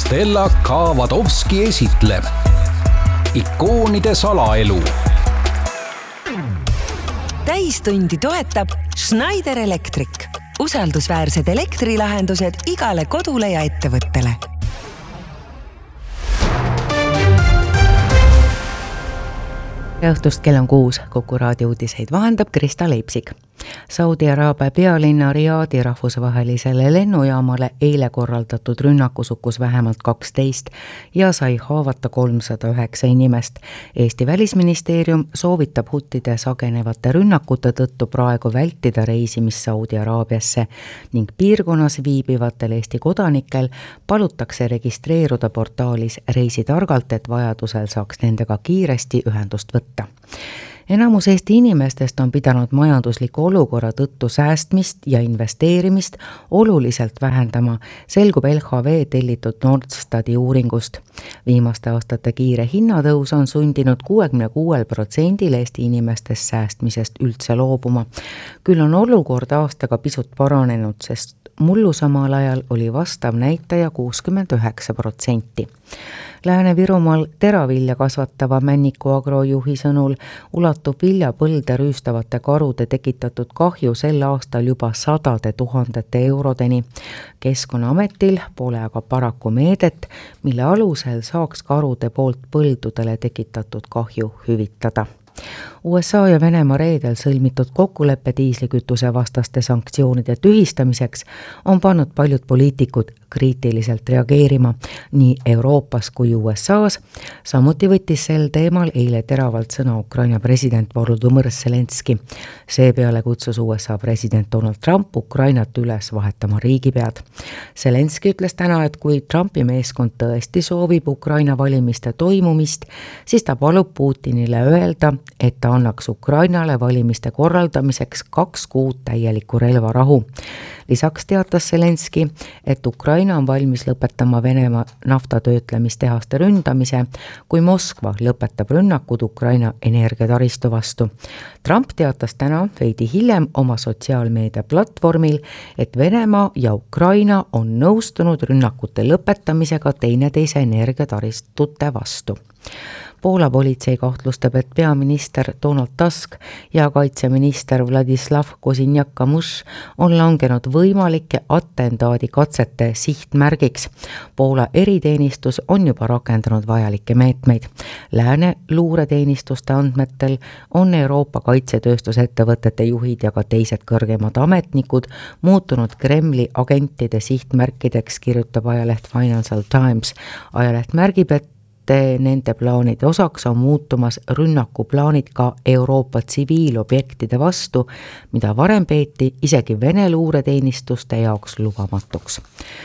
Stella K. esitleb ikoonide salaelu. Täistundi toetab Schneider Electric. Usaldusväärsed elektrilahendused igale kodule ja ettevõttele. Õhtust kell on 6, Kuku raadio uudiseid vahendab Krista Leipsik. Saudi Araabia pealinna Riadi rahvusvahelisele lennujaamale eile korraldatud rünnaku sukkus vähemalt 12 ja sai haavata 309 inimest. Eesti välisministeerium soovitab huttide sagenevate rünnakute tõttu praegu vältida reisimist Saudi Araabiasse ning piirkonnas viibivatel Eesti kodanikel palutakse registreeruda portaalis Reisi targalt, et vajadusel saaks nendega kiiresti ühendust võtta. Enamus Eesti inimestest on pidanud majandusliku olukorra tõttu säästmist ja investeerimist oluliselt vähendama, selgub LHV tellitud Nordstati uuringust. Viimaste aastate kiire hinnatõus on sundinud 66% Eesti inimestest säästmisest üldse loobuma. Küll on olukord aastaga pisut paranenud, sest mullu samal ajal oli vastav näitaja 69%. Lääne-Virumaal teravilja kasvatava Männiku agrojuhi sõnul ulatub viljapõlde rüüstavate karude tekitatud kahju sel aastal juba 100 000 eurodeni. Keskkonnaametil pole aga paraku meedet, mille alusel saaks karude poolt põldudele tekitatud kahju hüvitada. USA ja Venemaa reedel sõlmitud kokkuleppe diislikütuse vastaste sanktsioonide tühistamiseks on pannud paljud poliitikud kriitiliselt reageerima nii Euroopas kui USA's. Samuti võttis sel teemal eile teravalt sõna Ukraina president Volodymyr Zelenski. Seepeale kutsus USA president Donald Trump Ukrainat üles vahetama riigipead. Zelenski ütles täna, et kui Trumpi meeskond tõesti soovib Ukraina valimiste toimumist, siis ta palub Putinile öelda, et ta annaks Ukrainale valimiste korraldamiseks 2 kuud täielikku relvarahu. Lisaks teatas Zelenski, et Ukraina on valmis lõpetama Venemaa naftatöötlemistehaste ründamise, kui Moskva lõpetab rünnakud Ukraina energiataristu vastu. Trump teatas täna veidi hiljem oma sotsiaalmeedia platvormil, et Venemaa ja Ukraina on nõustunud rünnakute lõpetamisega teineteise energiataristute vastu. Poola politsei kahtlustab, et peaminister Donald Tusk ja kaitseminister Władysław Kosiniak-Kamysz on langenud võimalike atentaadi katsete sihtmärgiks. Poola eriteenistus on juba rakendanud vajalikke meetmeid. Lääne luureteenistuste andmetel on Euroopa kaitsetööstusettevõtete juhid ja ka teised kõrgemad ametnikud muutunud Kremli agentide sihtmärkideks, kirjutab ajaleht Financial Times. Ajaleht märgib, et nende plaanide osaks on muutumas rünnakuplaanid ka Euroopa tsiviilobjektide vastu, mida varem peeti isegi Vene luureteenistuste jaoks lubamatuks.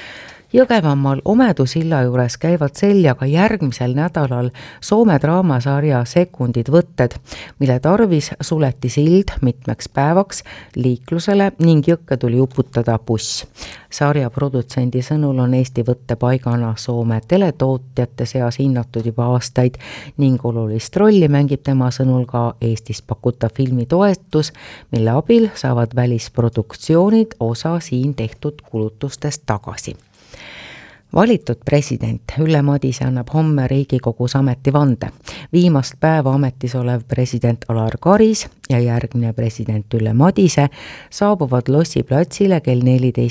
Jõgevamaal Omedusilla juures käivad seljaga järgmisel nädalal Soome draamasarja Sekundid võtted, mille tarvis suleti sild mitmeks päevaks liiklusele ning jõkke tuli uputada buss. Sarja produtsendi sõnul on Eesti võttepaigana Soome teletootjate seas hinnatud juba aastaid ning olulist rolli mängib tema sõnul ka Eestis pakutav filmitoetus, mille abil saavad välisproduktsioonid osa siin tehtud kulutustest tagasi. Valitud president Ülle Madise annab homme Riigikogus ametivande. Viimast päeva ametis olev president Alar Karis ja järgmine president Ülle Madise saabuvad Lossi platsile kell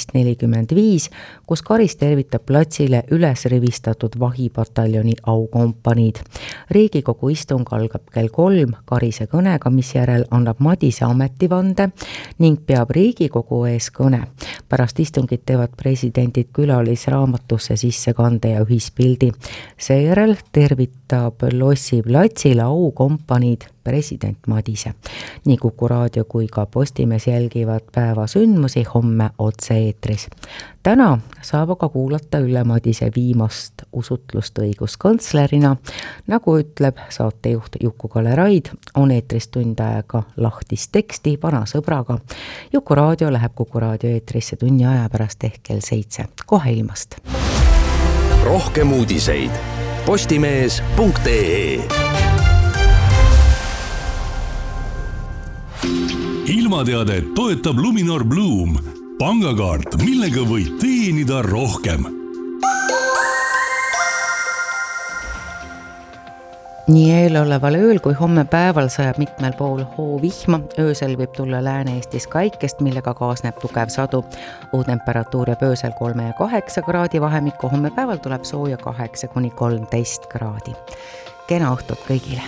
14.45, kus Karis tervitab platsile üles rivistatud vahipataljoni aukompaniid. Riigikogu istung algab kell 3 Karise kõnega, mis järel annab Madise ametivande ning peab Riigikogu ees kõne. Pärast istungit teevad presidendid külalisraamatusse sissekande ja ühispildi. Seejärel tervitab Lossi platsile aukompaniid president Madise. Nii Kuku raadio kui ka Postimees jälgivad päeva sündmusi homme otse-eetris. Täna saab aga kuulata Ülle Madise viimast usutlust õiguskantslerina. Nagu ütleb saatejuht Juku-Kalle Raid, on eetris tund aega lahtist teksti vana sõbraga. Juku raadio läheb Kuku raadio eetrisse tunni aja pärast ehk kell 7. Kohe ilmast. Rohkem uudiseid postimees.ee. Ilmateadet toetab Luminor Bloom, pangakaart, millega võid teenida rohkem. Nii eeloleval ööl kui homme päeval sajab mitmel pool hoovihma, öösel võib tulla Lääne-Eestis kaikest, millega kaasneb tugev sadu. Temperatuur jääb öösel 3 ja 8 kraadi vahemikku, homme päeval tuleb sooja 8 kuni 13 kraadi. Kena õhtut kõigile!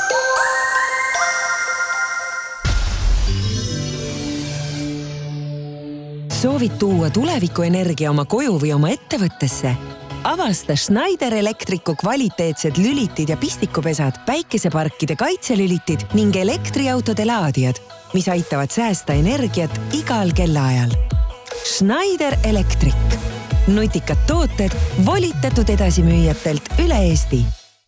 Soovid tuua tulevikuenergia oma koju või oma ettevõttesse? Avasta Schneider Electricu kvaliteetsed lülitid ja pistikupesad, päikeseparkide kaitselülitid ning elektriautode laadijad, mis aitavad säästa energiat igal kellaajal. Schneider Electric. Nutikad tooted volitatud edasimüüjatelt üle Eesti.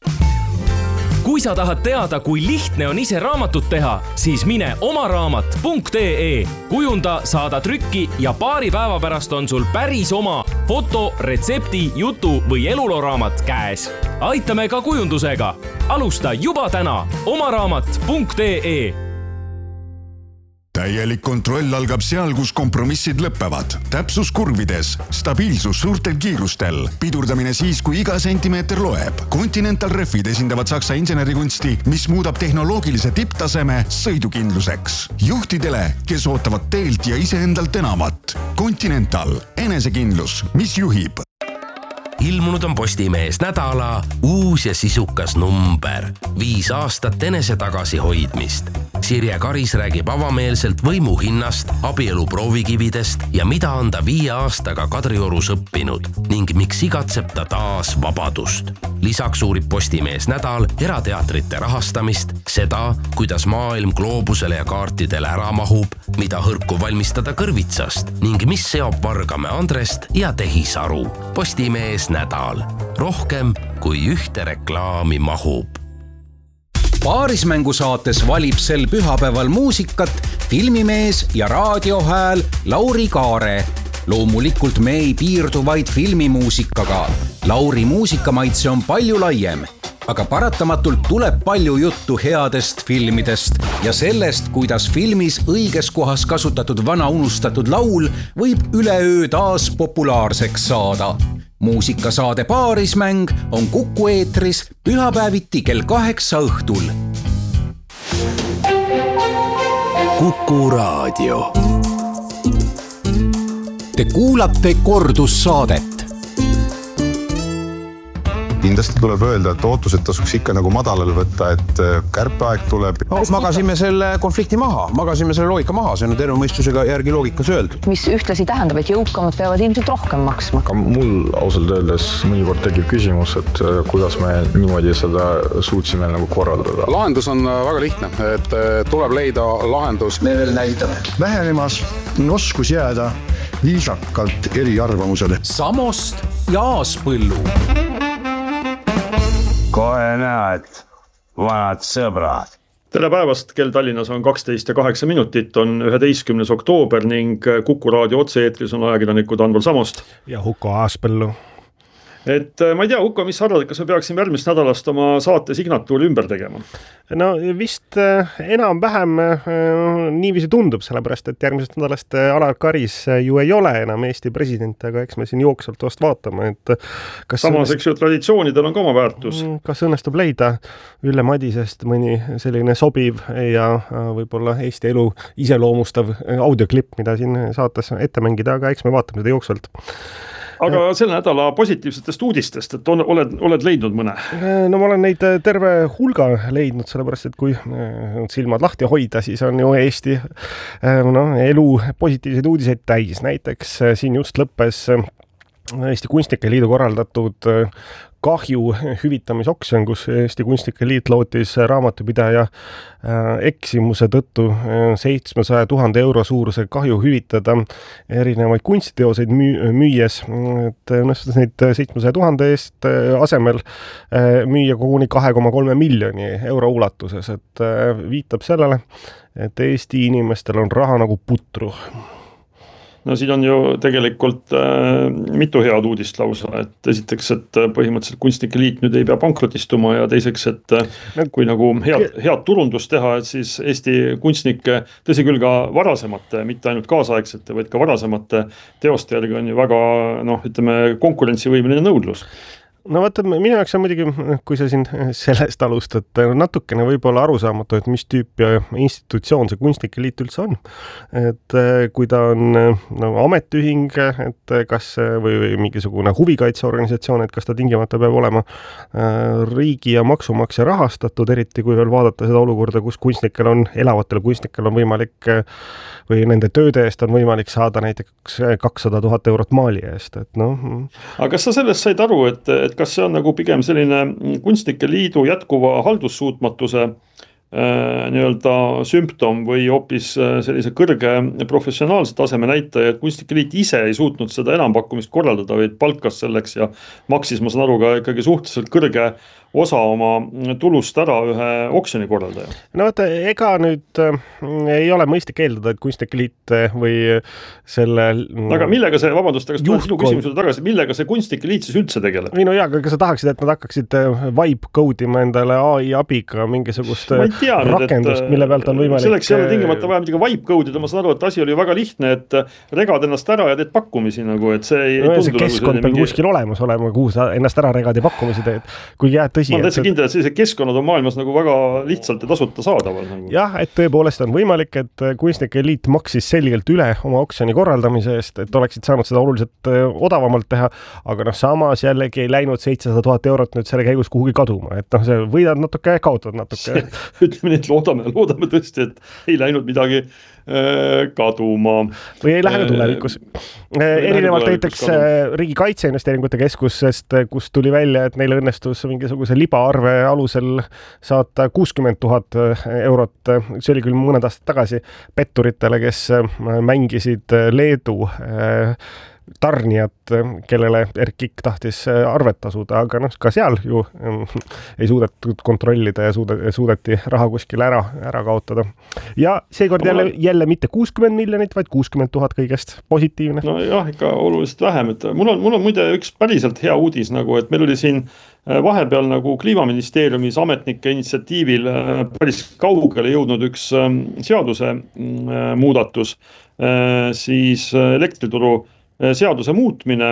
Kui sa tahad teada, kui lihtne on ise raamatut teha, siis mine omaraamat.ee. Kujunda, saada trükki ja paari päeva pärast on sul päris oma foto, retsepti, jutu või eluloraamat käes. Aitame ka kujundusega. Alusta juba täna omaraamat.ee. Täielik kontroll algab seal, kus kompromissid lõppevad. Täpsus kurvides, stabiilsus suurtel kiirustel, pidurdamine siis, kui iga sentimeeter loeb. Continental Refid esindavad Saksa insenerikunsti, mis muudab tehnoloogilise tipptaseme sõidukindluseks. Juhtidele, kes ootavad teelt ja iseendalt enamat. Continental, enesekindlus, mis juhib. Ilmunud on Postimees nädala uus ja sisukas number. 5 aastat enese tagasihoidmist. Sirje Karis räägib avameelselt võimu hinnast, abielu proovikividest ja mida on ta 5 aastaga Kadriorus õppinud ning miks igatseb ta taas vabadust. Lisaks uurib Postimees nädal erateatrite rahastamist, seda, kuidas maailm gloobusele ja kaartidele ära mahub, mida hõrku valmistada kõrvitsast ning mis seob Vargamäe Andrest ja Tehisaru. Postimees nädal. Rohkem kui ühte reklaami mahub. Paarismängu saates valib sel pühapäeval muusikat filmimees ja raadiohääl Lauri Kaare. Loomulikult me ei piirdu vaid filmimuusikaga. Lauri muusikamaitse on palju laiem, aga paratamatult tuleb palju juttu headest filmidest ja sellest, kuidas filmis õiges kohas kasutatud vana unustatud laul võib üleöö taas populaarseks saada. Muusikasaade Paarismäng on Kuku eetris pühapäeviti kell 8 õhtul. Kuku raadio. Te kuulate kordussaadet. Kindlasti tuleb öelda, et ootused tasuks ikka nagu madalal võtta, et kärpeaeg tuleb. No, magasime selle konflikti maha, magasime selle loogika maha, see on terve mõistusega järgi loogikas öeldud. Mis ühtlasi tähendab, et jõukamad peavad ilmselt rohkem maksma. Aga mul ausalt öeldes mõnikord tekib küsimus, et kuidas me niimoodi seda suutsime nagu korraldada. Lahendus on väga lihtne, et tuleb leida lahendus. Me veel näitab vähenemas oskus jääda viisakalt eri arvamusele. Samost ja Aaspõllu. Kohe näed, vanad sõbrad. Tere päevast, kell Tallinnas on 12 ja 8 minutit, on 11. oktoober ning Kuku raadio otse-eetris on ajakirjanikud Androl Samost. Ja Huko Aaspõllu. Et ma ei tea, Huko, mis arvad, kas me peaksime järgmist nädalast oma saate signatuuri ümber tegema? No vist enam-vähem niiviisi tundub, sellepärast, et järgmisest nädalast Alar Karis ju ei ole enam Eesti president, aga eks me siin jooksvalt vast vaatame, et kas samas, eks ju, traditsioonidel on ka oma väärtus. Kas õnnestub leida Ülle Madisest mõni selline sobiv ja võib-olla Eesti elu iseloomustav audioklipp, mida siin saates ette mängida, aga eks me vaatame seda jooksvalt. Aga selle nädala positiivsetest uudistest, et oled leidnud mõne? No ma olen neid terve hulga leidnud, sellepärast, et kui silmad lahti hoida, siis on ju Eesti elu positiivseid uudiseid täis. Näiteks siin just lõppes Eesti Kunstnike Liidu korraldatud kahju hüvitamisoksjon, kus Eesti Kunstnike Liit lootis raamatupidaja eksimuse tõttu 700 000 euro suuruse kahju hüvitada erinevaid kunstiteoseid müües, et õnnestus neid 700 000 eest asemel müüa koguni 2,3 miljoni euro ulatuses, et viitab sellele, et Eesti inimestel on raha nagu putru. No siin on ju tegelikult mitu head uudist lausa, et esiteks, et põhimõtteliselt Kunstnike Liit nüüd ei pea pankrotistuma ja teiseks, et kui nagu head turundust teha, et siis Eesti kunstnike, tõsi küll ka varasemate, mitte ainult kaasaegsete, vaid ka varasemate teoste järgi on ju väga, ütleme, konkurentsivõimeline nõudlus. No vaata, minu jaoks on muidugi, kui sa siin sellest alustad, natukene võib-olla arusaamatu, et mis tüüp ja institutsioon see kunstnike liit üldse on. Et kui ta on ametiühing, et kas või mingisugune huvikaitseorganisatsioon, et kas ta tingimata peab olema riigi ja maksumaksja rahastatud, eriti kui veel vaadata seda olukorda, kus elavatel kunstnikel on võimalik või nende tööde eest on võimalik saada näiteks 200 000 eurot maali eest, et noh. Aga kas sa sellest said aru, et kas see on nagu pigem selline kunstnike liidu jätkuva haldussuutmatuse nii-öelda sümptom või hoopis sellise kõrge professionaalse taseme näitaja, et kunstnike liit ise ei suutnud seda enampakkumist korraldada, vaid palkas selleks ja maksis, ma saan aru, ka ikkagi suhteliselt kõrge osa oma tulust ära ühe oksjoni korraldaja. No vaata, ega nüüd ei ole mõistlik eeldada, et kunstnike liit või selle aga millega see, vabandust, aga sinu küsimusele tagasi, millega see kunstnike liit siis üldse tegeleb? Või no jaa, aga sa tahaksid, et nad hakkaksid vibe code ima endale AI abiga mingisugust rakendust, mille pealt on võimalik selleks ei ole tingimata vaja midagi vibe code'ida, ma saan aru, et asi oli väga lihtne, et regad ennast ära ja teed pakkumisi nagu, et see ei tundu see keskkond peab kuskil olemas olema, kuhu sa ennast ära regad ja pakkumisi teed, kui jääd tõsi. Ma olen täitsa kindel, et sellised keskkonnad on maailmas nagu väga lihtsalt ja tasuta saadaval. Nagu. Jah, et tõepoolest on võimalik, et kunstnike liit maksis selgelt üle oma oksjoni korraldamise eest, et oleksid saanud seda oluliselt odavamalt teha, aga samas jällegi ei läinud 700 000 eurot nüüd selle käigus kuhugi kaduma, et see võidad natuke, kaotad natuke. Ütleme nii, et loodame tõesti, et ei läinud midagi kaduma. Või ei lähe tulevikus. Erinevalt näiteks Riigi Kaitseinvesteeringute Keskusest, kus tuli välja, et neil õnnestus mingisuguse libaarve alusel saata 60 000 eurot, see oli küll mõned aastad tagasi, petturitele, kes mängisid Leedu tarnijat, kellele Erkik tahtis arvet tasuda, aga ka seal ju ei suudetud kontrollida ja suudeti raha kuskil ära kaotada. Ja seekord jälle mitte 60 miljonit, vaid 60 000 kõigest. Positiivne. No jah, ikka oluliselt vähem. Et mul on muide üks päriselt hea uudis, nagu, et meil oli siin vahepeal nagu Kliimaministeeriumis ametnike initsiatiivil päris kaugele jõudnud üks seaduse muudatus, siis elektrituru seaduse muutmine,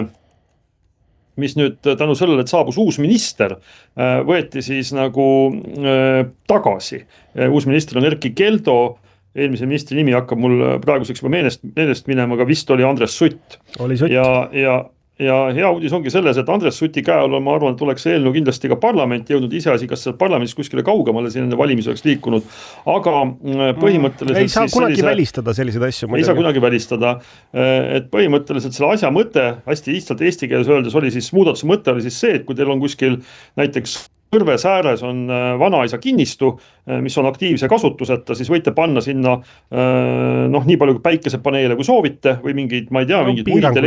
mis nüüd tänu sellele, et saabus uus minister, võeti siis nagu tagasi. Uus minister on Erkki Keldo, eelmise ministri nimi hakkab mul praeguseks juba meelest minema, aga vist oli Andres Sutt. Oli Sutt. Ja hea uudis ongi selles, et Andres Suti käel ma arvan, et oleks eelnõu kindlasti ka parlament jõudnud iseasi, kas seal parlamendis kuskile kaugemale siin enne valimisi oleks liikunud, aga põhimõtteliselt ei saa kunagi välistada selliseid asju. Ei saa kunagi välistada, et põhimõtteliselt selle asja mõte, hästi lihtsalt eesti keeles öeldes oli siis, muudatuse mõte oli siis see, et kui teil on kuskil näiteks Kõrves ääres on vanaisa kinnistu, mis on aktiivse kasutuseta, siis võite panna sinna nii palju päikesepaneele kui soovite või mingid, ma ei tea, mingid muid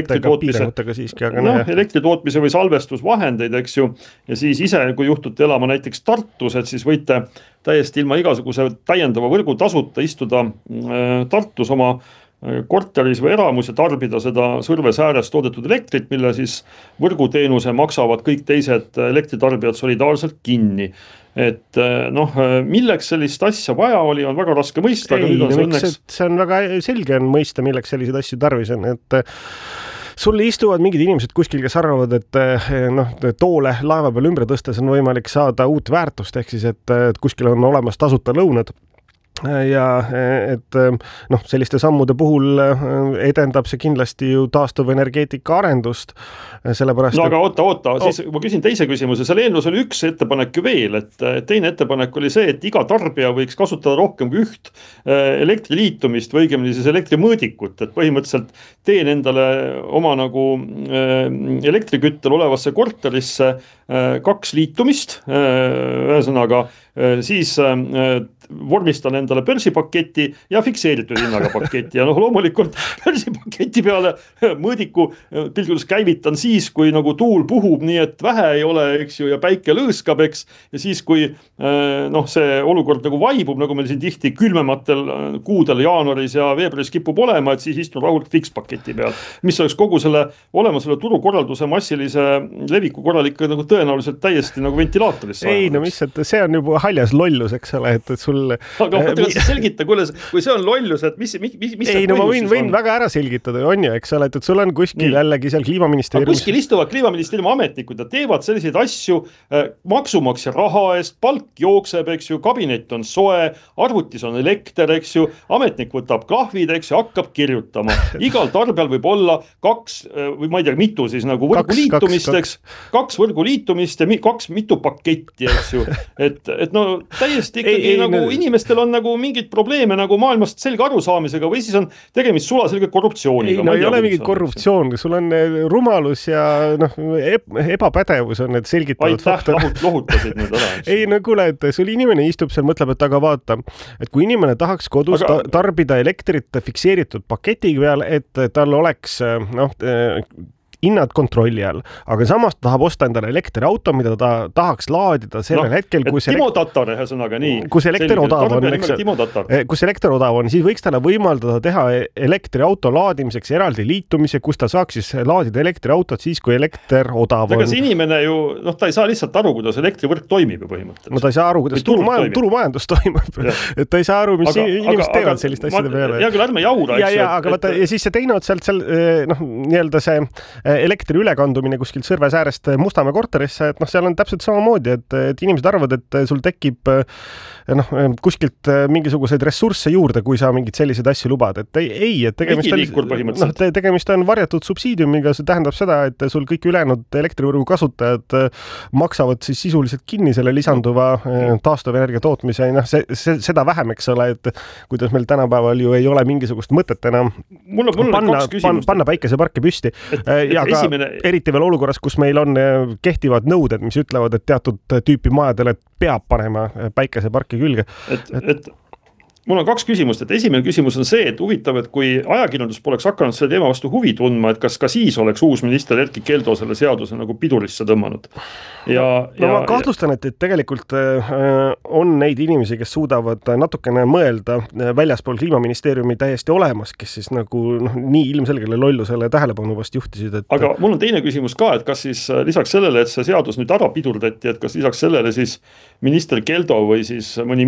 elektritootmise või salvestusvahendeid, eks ju, ja siis ise, kui juhtute elama näiteks Tartus, et siis võite täiesti ilma igasuguse täiendava võrgu tasuta istuda Tartus oma korteris või eramus ja tarbida seda Sõrves ääres toodetud elektrit, mille siis võrguteenuse maksavad kõik teised elektritarbijad solidaarselt kinni. Et milleks sellist asja vaja oli, on väga raske mõista. See on väga selge mõista, milleks selliseid asju tarvis on, et sul istuvad mingid inimesed kuskil, kes arvavad, et toole laeva peal ümber tõstes on võimalik saada uut väärtust, ehk siis, et kuskil on olemas tasuta lõunad. Ja et selliste sammude puhul edendab see kindlasti ju taastuv energeetika arendust, sellepärast... No aga oota, siis ma küsin teise küsimuse, seal eelnõus oli üks ettepanek ju veel, et teine ettepanek oli see, et iga tarbija võiks kasutada rohkem kui üht elektriliitumist või õigemini siis elektrimõõdikut, et põhimõtteliselt teen endale oma nagu elektriküttel olevasse korterisse 2 liitumist, ühesõnaga siis vormistan endale börsipaketi ja fikseeritud hinnaga paketi ja loomulikult börsipaketi peale mõõdiku pildudes käivitan siis, kui nagu tuul puhub, nii et vähe ei ole, eks ju, ja päike lõõskab, eks, ja siis, kui see olukord nagu vaibub, nagu meil siin tihti külmematel kuudel jaanuaris ja veebruaris kipub olema, et siis istun rahulikult fikspaketi peal, mis oleks kogu selle olemasole turukorralduse massilise leviku korral ikka nagu tõenäoliselt täiesti nagu ventilaatorist. Ei, no mis, et see on juba haljas lollus, eks ole, et sul... Aga selgita, kui see on lollus, et mis ei, no ma võin väga ära selgitada. selgitada, on ju, eks ole, et sul on kuskil jällegi seal Kliimaministeeriumis. Kuskil istuvad Kliimaministeeriumi ametnikud ja teevad selliseid asju maksumaksja raha eest, palk jookseb, eks ju, kabinet on soe, arvutis on elekter, eks ju, ametnik võtab klahvid, eks ju, hakkab kirjutama. Igal tarbijal võib olla 2 või ma ei tea, mitu siis nagu võrguliitumist, eks, 2 võrguliitumist ja 2 mitu paketti, eks ju. Et no täiesti ikkagi nagu inimestel on nagu mingid probleeme nagu maailmast selge arusaamisega või siis on tegemist sulaselge korruptsiooniga. Ei ole mingit korruptsioon, sul on rumalus ja ebapädevus on need selgitavad faktor. Lohutasid nüüd ära. Ei, no kuule, et sul inimene istub seal, mõtleb, et aga vaata, et kui inimene tahaks kodus tarbida elektrit fikseeritud paketi peal, et tal oleks hinnad kontrolli all, aga samas tahab osta endale elektriauto, mida ta tahaks laadida sellel hetkel, kus Timo Tatar, ühesõnaga nii. Kus elekter odav on, siis võiks talle võimaldada teha elektriauto laadimiseks eraldi liitumise, kus ta saaks siis laadida elektriautot siis, kui elekter odav on. Aga see inimene ju, ta ei saa lihtsalt aru, kuidas elektrivõrk toimib ju põhimõtteliselt. No ta ei saa aru, kuidas turumajandus toimub. Et ta ei saa aru, mis inimesed teevad selliste asjade peale. Ja küll ärme jaura. Ja siis see teine otsalt seal, nii-öelda see elektri ülekandumine kuskilt Sõrves äärest Mustamäe korterisse, et seal on täpselt samamoodi, et inimesed arvavad, et sul tekib kuskilt mingisuguseid ressursse juurde, kui sa mingid selliseid asju lubad, et ei, et tegemist on varjatud subsiidiumiga, see tähendab seda, et sul kõik ülejäänud elektrivõrgu kasutajad maksavad siis sisuliselt kinni selle lisanduva taastuvenergia tootmise, seda vähem, eks ole, et kuidas meil tänapäeval ju ei ole mingisugust mõtet enam panna päikeseparke püsti ja ka eriti veel olukorras, kus meil on kehtivad nõuded, mis ütlevad, et teatud tüüpi majadele peab panema päikeseparki külge. Mul on 2 küsimust, et esimene küsimus on see, et huvitav, et kui ajakirjandus poleks hakanud selle teema vastu huvi tundma, et kas ka siis oleks uus minister Erkki Keldo selle seaduse nagu pidurisse tõmmanud. Ma kahtlustan, et tegelikult on neid inimesi, kes suudavad natukene mõelda väljaspool Kliimaministeeriumi täiesti olemas, kes siis nagu nii ilmselgele lollusele tähelepanu vast juhtisid. Aga mul on teine küsimus ka, et kas siis lisaks sellele, et see seadus nüüd ära pidurdati, et kas lisaks sellele siis minister Keldo või siis mõni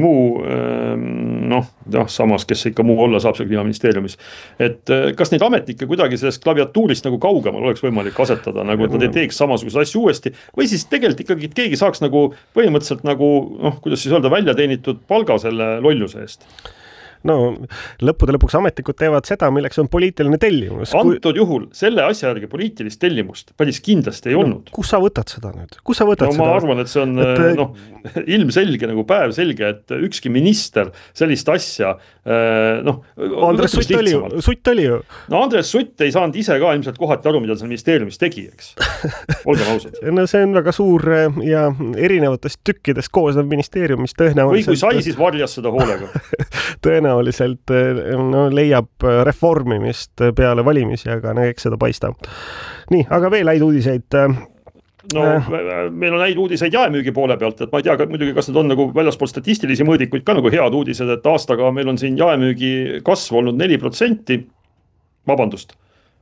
muu samas, kes ikka muu olla saab seal Kliimaministeeriumis. Et kas neid ametnikke kuidagi sellest klaviatuurist nagu kaugemal oleks võimalik asetada, nagu ta teeks samasuguse asju uuesti, või siis tegelikult ikkagi keegi saaks nagu põhimõtteliselt nagu, kuidas siis öelda, välja teenitud palga selle lolluse eest? No lõppude lõpuks ametnikud teevad seda, milleks on poliitiline tellimus. Antud juhul selle asja järgi poliitilist tellimust päris kindlasti ei olnud. Kus sa võtad seda nüüd? Ma arvan, et see on ilmselge nagu päev selge, et ükski minister sellist asja Andres Sutt oli ju. No Andres Sutt ei saanud ise ka ilmselt kohati aru, mida seal ministeeriumis tegi, eks. Olgem ausad. No see on väga suur ja erinevatest tükkidest koosnev ministeerium, mis tõenäoliselt... Või kui sai, siis varjas seda hoolega. Tõenäoliselt leiab reformimist peale valimisi, aga eks seda paista. Nii, aga veel häid uudiseid. Meil on häid uudiseid jaemüügi poole pealt, et ma ei tea, muidugi kas need on nagu väljaspool statistilisi mõõdikuid ka nagu head uudised, et aastaga meil on siin jaemüügi kasv olnud 4%, vabandust,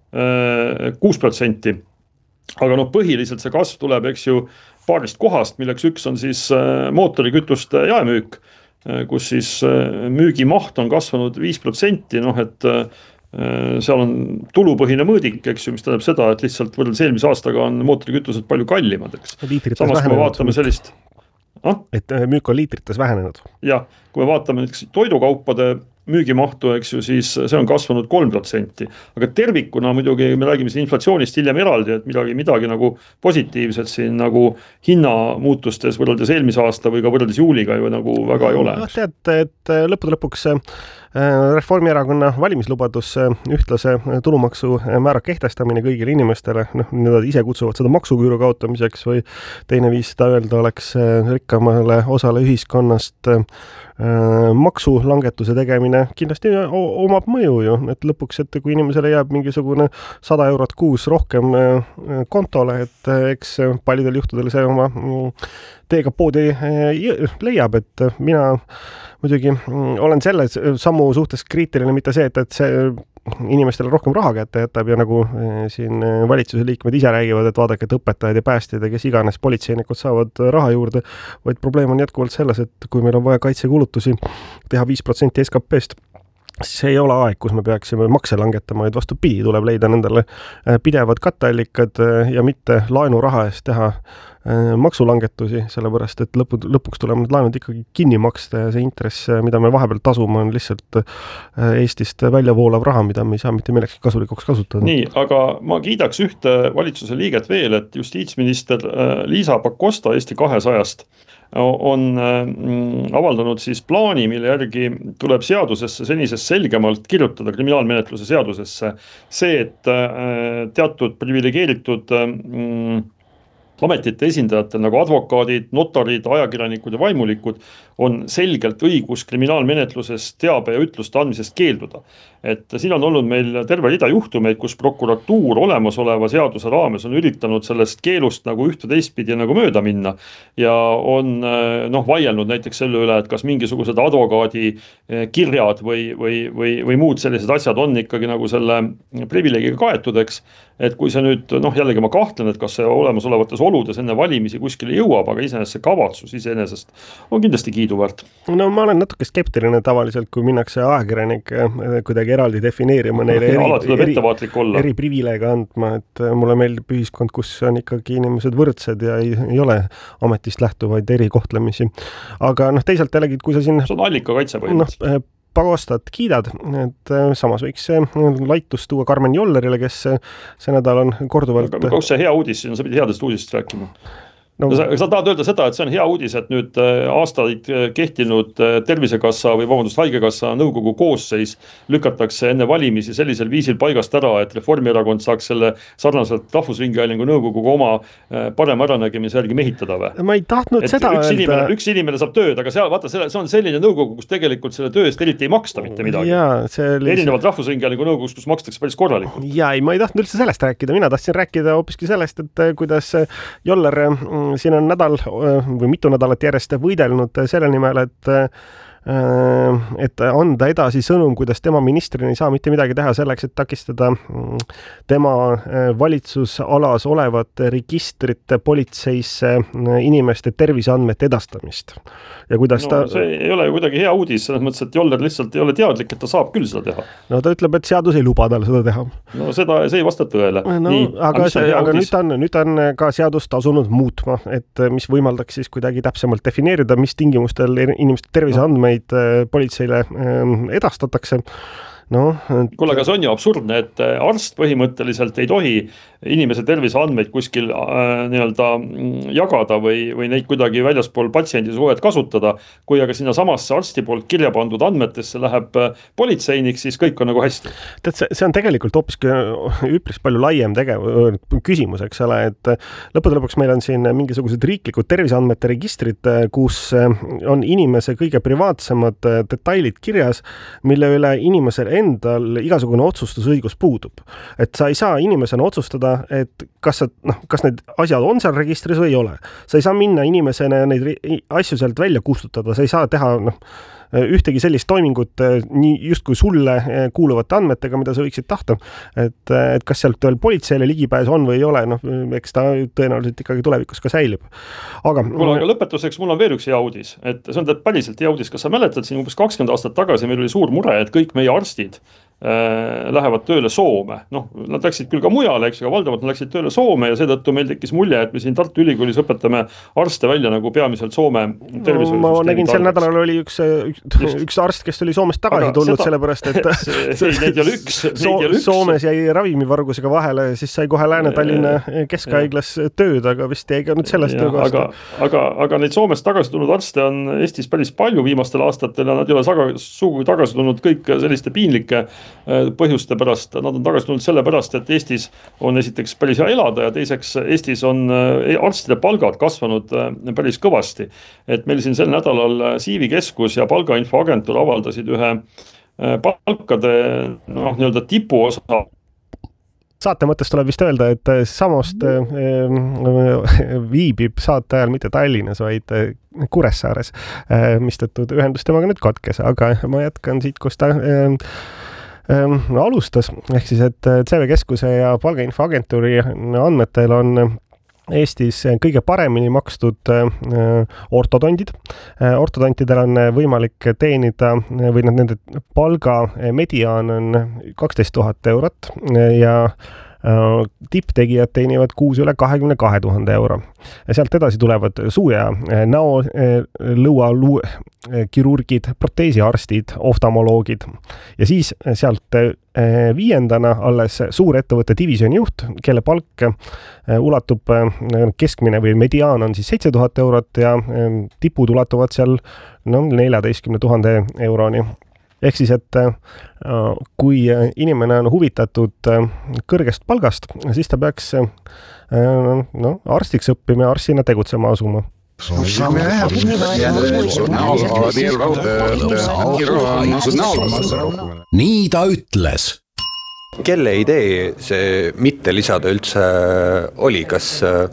6%, aga põhiliselt see kasv tuleb, eks ju, paarist kohast, milleks üks on siis mootorikütuste jaemüük, kus siis müügimaht on kasvanud 5%, et seal on tulupõhine mõõdik, eks ju, mis tähendab seda, et lihtsalt võrreldes eelmise aastaga on mootorikütused palju kallimad, eks. Samas kui me vaatame sellist... Et müük on liitrites vähenenud. Ja, kui me vaatame toidukaupade müügimahtu, eks ju, siis see on kasvanud 3%. Aga tervikuna muidugi me räägime siin inflatsioonist hiljem eraldi, et midagi nagu positiivset siin nagu hinnamuutustes võrreldes eelmise aasta või ka võrreldes juuliga ju nagu väga ei ole. Tead, et lõppude lõpuks Reformierakonna valimislubadus ühtlase tulumaksu määra kehtestamine kõigile inimestele, nad ise kutsuvad seda maksuküüru kaotamiseks või teine viis seda öelda oleks rikkamale osale ühiskonnast maksulangetuse tegemine kindlasti omab mõju ju, et lõpuks, et kui inimesele jääb mingisugune 100 eurot kuus rohkem kontole, et eks paljudel juhtudel see oma teega poodi leiab, et mina muidugi olen selle sammu suhtes kriitiline, mitte see, et see inimestele rohkem raha kätte jätab ja nagu siin valitsuse liikmed ise räägivad, et vaadake, et õpetajad ja päästjad ja kes iganes politseinikud saavad raha juurde, vaid probleem on jätkuvalt selles, et kui meil on vaja kaitsekulutusi teha 5% SKP-st, siis ei ole aeg, kus me peaksime makse langetama, vaid vastupidi, tuleb leida nendele pidevad katteallikad ja mitte laenuraha eest teha maksulangetusi, sellepärast et lõpuks tuleb need laenud ikkagi kinni maksta ja see intress, mida me vahepeal tasume, on lihtsalt Eestist välja voolav raha, mida me ei saa mitte millekski kasulikuks kasutada. Nii, aga ma kiidaks ühte valitsuse liiget veel, et justiitsminister Liisa Pakosta Eesti 200-st on avaldanud siis plaani, mille järgi tuleb seadusesse senisest selgemalt kirjutada kriminaalmenetluse seadusesse see, et teatud privilegeeritud ametite esindajatel nagu advokaadid, notarid, ajakirjanikud ja vaimulikud on selgelt õigus kriminaalmenetluses teabe ja ütluste andmisest keelduda. Et siin on olnud meil terve rida juhtumeid, kus prokuratuur olemasoleva seaduse raames on üritanud sellest keelust nagu ühte teistpidi nagu mööda minna ja on vaielnud näiteks selle üle, et kas mingisugused advokaadi kirjad või muud sellised asjad on ikkagi nagu selle privileegiga kaetud, eks. Et kui see nüüd, jällegi ma kahtlen, et kas see olemasolevates oludes enne valimisi kuskile jõuab, aga iseenesest see kavatsus iseenesest on kindlasti kiiduväärt. No ma olen natuke skeptiline tavaliselt, kui minnakse ajakirjanik kuidagi eraldi defineerima neile eri privileege andma, et mulle meeldib ühiskond, kus on ikkagi inimesed võrdsed ja ei ole ametist lähtuvaid erikohtlemisi. Aga teisalt jällegi, kui sa siin... See on allikakaitse põhimõtteliselt. Pagostat kiidad, et samas võiks laitus tuua Karmen Jollerile, kes see nädal on korduvalt... Kus see hea uudis, sa pidid headest uudist rääkima. Sa tahad öelda seda, et see on hea uudis, et nüüd aastaid kehtinud Tervisekassa või Haigekassa nõukogu koosseis lükatakse enne valimisi sellisel viisil paigast ära, et Reformierakond saaks selle sarnaselt Rahvusringhäälingu nõukoguga oma parema äranägemise järgi mehitada või? Ma ei tahtnud seda öelda. Üks inimene saab tööd, aga seal, vaata, see on selline nõukogu, kus tegelikult selle töö eest eriti ei maksta mitte midagi. Erinevalt Rahvusringhäälingu nõukogus, kus makstakse päris korralikult. Ja ei, ma ei tahtnud üldse sellest rääkida. Mina tahtsin rääkida hoopiski sellest, et kuidas Joller siin on nädal või mitu nädalat järjest võidelnud selle nimel, et anda edasi sõnum, kuidas tema ministrina ei saa mitte midagi teha selleks, et takistada tema valitsusalas olevate registrite politseisse inimeste terviseandmete edastamist. Ja kuidas see ei ole kuidagi hea uudis, selles mõttes, et Joller lihtsalt ei ole teadlik, et ta saab küll seda teha. No ta ütleb, et seadus ei luba tal seda teha. No see ei vasta tõele. Aga nüüd on ka seadus tasunud muutma, et mis võimaldaks siis kuidagi täpsemalt defineerida, mis tingimustel inimeste terviseandmeid politseile edastatakse. Kuule, aga see on ju absurdne, et arst põhimõtteliselt ei tohi inimese terviseandmeid kuskil jagada või neid kuidagi väljaspool patsiendi suhet kasutada. Kui aga sinna samasse arsti poolt kirja pandud andmetesse läheb politseinik, siis kõik on nagu hästi. See on tegelikult hoopiski üpris palju laiem küsimus, eks ole, et lõppude lõpuks meil on siin mingisugused riiklikud terviseandmete registrid, kus on inimese kõige privaatsemad detailid kirjas, mille üle inimesel endal igasugune otsustusõigus puudub. Et sa ei saa inimesena otsustada, et kas need asjad on seal registris või ei ole. Sa ei saa minna inimesena neid asju sealt välja kustutada, sa ei saa teha ühtegi sellist toimingut nii justkui sulle kuuluvate andmetega, mida sa võiksid tahta. Et kas sealt veel politseile ligipääs on või ei ole, eks ta tõenäoliselt ikkagi tulevikus ka säilib. Aga lõpetuseks mul on veel üks hea uudis, et see on päriselt hea uudis. Kas sa mäletad, siin umbes 20 aastat tagasi meil oli suur mure, et kõik meie arstid lähevad tööle Soome. Nad läksid küll ka mujale, eks, aga valdavalt nad läksid tööle Soome ja seetõttu meil tekkis mulje, et me siin Tartu Ülikoolis õpetame arste välja nagu peamiselt Soome tervishoiusüsteemi. Ma nägin sel nädalal oli üks arst, kes oli Soomest tagasi tulnud, sellepärast, et Soomes jäi ravimivargusega vahele, siis sai kohe Lääne-Tallinna Keskhaiglas tööd, aga vist jäi ka nüüd sellest töökohast. Aga neid Soomest tagasi tulnud arste on Eestis päris palju viimastel aastatel ja nad ei ole sugugi tagasi tulnud kõik selliste piinlike põhjuste pärast. Nad on tagasi tulnud selle pärast, et Eestis on esiteks päris hea elada ja teiseks Eestis on arstide palgad kasvanud päris kõvasti. Et meil siin sel nädalal Siivi keskus ja palgainfoagentuur avaldasid ühe palkade tipuosa. Saate mõttes tuleb vist öelda, et samost viibib saate ajal mitte Tallinnas, vaid Kuressaares, mistõttu ühendus temaga nüüd katkes, aga ma jätkan siit, kus ta alustas, ehk siis, et CV Keskuse ja palgainfoagentuuri andmetel on Eestis kõige paremini makstud ortodontid. Ortodontidel on võimalik teenida või nende palga mediaan on 12 000 eurot ja tipptegijad teenivad kuus üle 22 000 euro. Ja sealt edasi tulevad suu- ja näo lõualuu kirurgid, proteesiarstid, oftalmoloogid ja siis sealt viiendana alles suurettevõtte divisjoni juht, kelle palk ulatub keskmine või mediaan on siis 7 000 eurot ja tipud ulatuvad seal 14 000 euroni. Ehk siis, et kui inimene on huvitatud kõrgest palgast, siis ta peaks arstiks õppima ja arstina tegutsema asuma. Nii ta ütles. Kelle idee see mitte lisada üldse oli, kas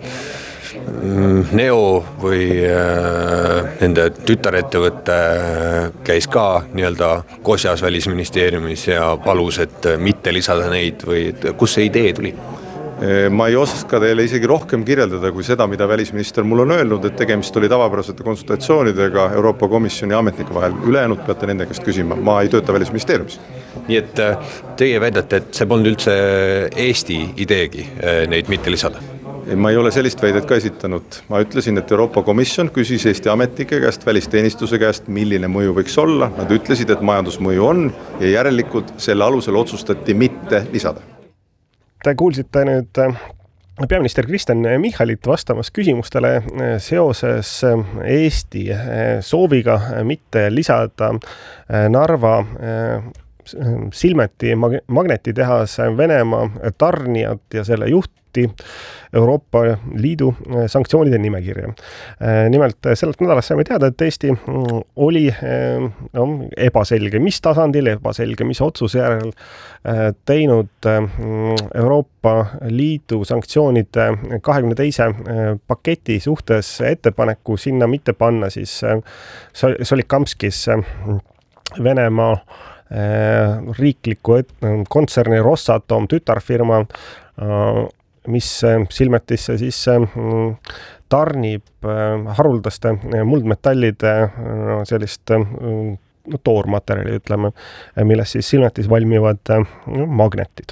Neo või nende tütarettevõtte käis ka nii-öelda kosjas välisministeeriumis ja palus, et mitte lisada neid või kus see idee tuli? Ma ei oska teile isegi rohkem kirjeldada kui seda, mida välisminister mul on öelnud, et tegemist oli tavapärasete konsultatsioonidega Euroopa Komisjoni ametnike vahel. Ülejäänud peate nende käest küsima, ma ei tööta välisministeeriumis. Nii et teie väidate, et see polnud üldse Eesti ideegi neid mitte lisada? Ma ei ole sellist väidet ka esitanud. Ma ütlesin, et Euroopa Komisjon küsis Eesti ametnike käest, välisteenistuse käest, milline mõju võiks olla. Nad ütlesid, et majandusmõju on ja järelikult selle alusel otsustati mitte lisada. Te kuulsite nüüd peaminister Kristen Michalit vastamas küsimustele seoses Eesti sooviga mitte lisada Narva Silmeti magnetitehas Venemaa tarnijat ja selle juhti Euroopa Liidu sanktsioonide nimekirja. Nimelt sellelt nädalast saime teada, et Eesti oli ebaselge, mis tasandil, ebaselge, mis otsuse järel teinud Euroopa Liidu sanktsioonide 22. paketi suhtes ettepaneku sinna mitte panna siis Solikamskis Venemaa riikliku kontserni Rosatom tütarfirma, mis Silmetisse siis tarnib haruldaste muldmetallide sellist toormaterjali, ütleme, milles siis Silmetis valmivad magnetid.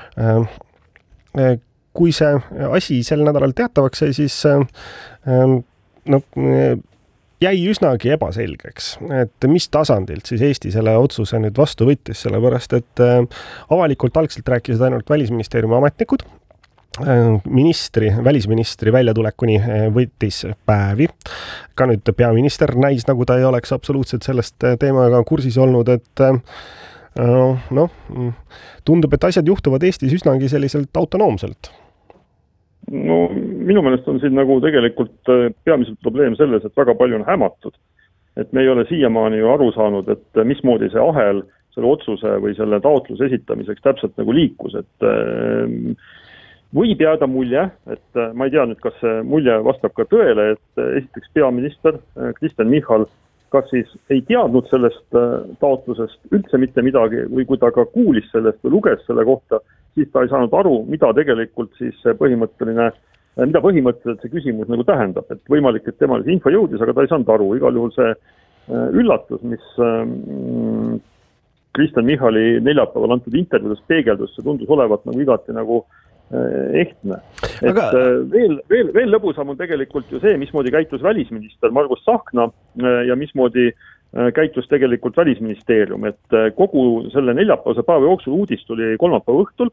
Kui see asi sel nädalal teatavaks sai, siis jäi üsnagi ebaselgeks, et mis tasandilt siis Eesti selle otsuse nüüd vastu võttis, sellepärast et avalikult algselt rääkisid ainult välisministeeriumi ametnikud, välisministri väljatulekuni võttis päevi. Ka nüüd peaminister näis, nagu ta ei oleks absoluutselt sellest teemaga kursis olnud, et tundub, et asjad juhtuvad Eestis üsnagi selliselt autonoomselt. No minu meelest on siin nagu tegelikult peamiselt probleem selles, et väga palju on hämatud. Et me ei ole siiamaani ju aru saanud, et mismoodi see ahel selle otsuse või selle taotluse esitamiseks täpselt nagu liikus, et võib jääda mulje, et ma ei tea nüüd, kas see mulje vastab ka tõele, et esiteks peaminister Kristen Michal kas siis ei teadnud sellest taotlusest üldse mitte midagi või kui ta ka kuulis sellest või luges selle kohta, siis ta ei saanud aru, mida tegelikult siis mida põhimõtteliselt see küsimus nagu tähendab, et võimalik, et temal see info jõudis, aga ta ei saanud aru. Igal juhul see üllatus, mis Kristen Michali neljapäeval antud intervjuudes peegeldus, see tundus olevat nagu igati nagu ehtne. Et veel lõbusam on tegelikult ju see, mismoodi käitus välisminister Margus Tsahkna ja mismoodi käitus tegelikult välisministeerium, et kogu selle neljapäevase päeva jooksul uudis tuli kolmapäeva õhtul.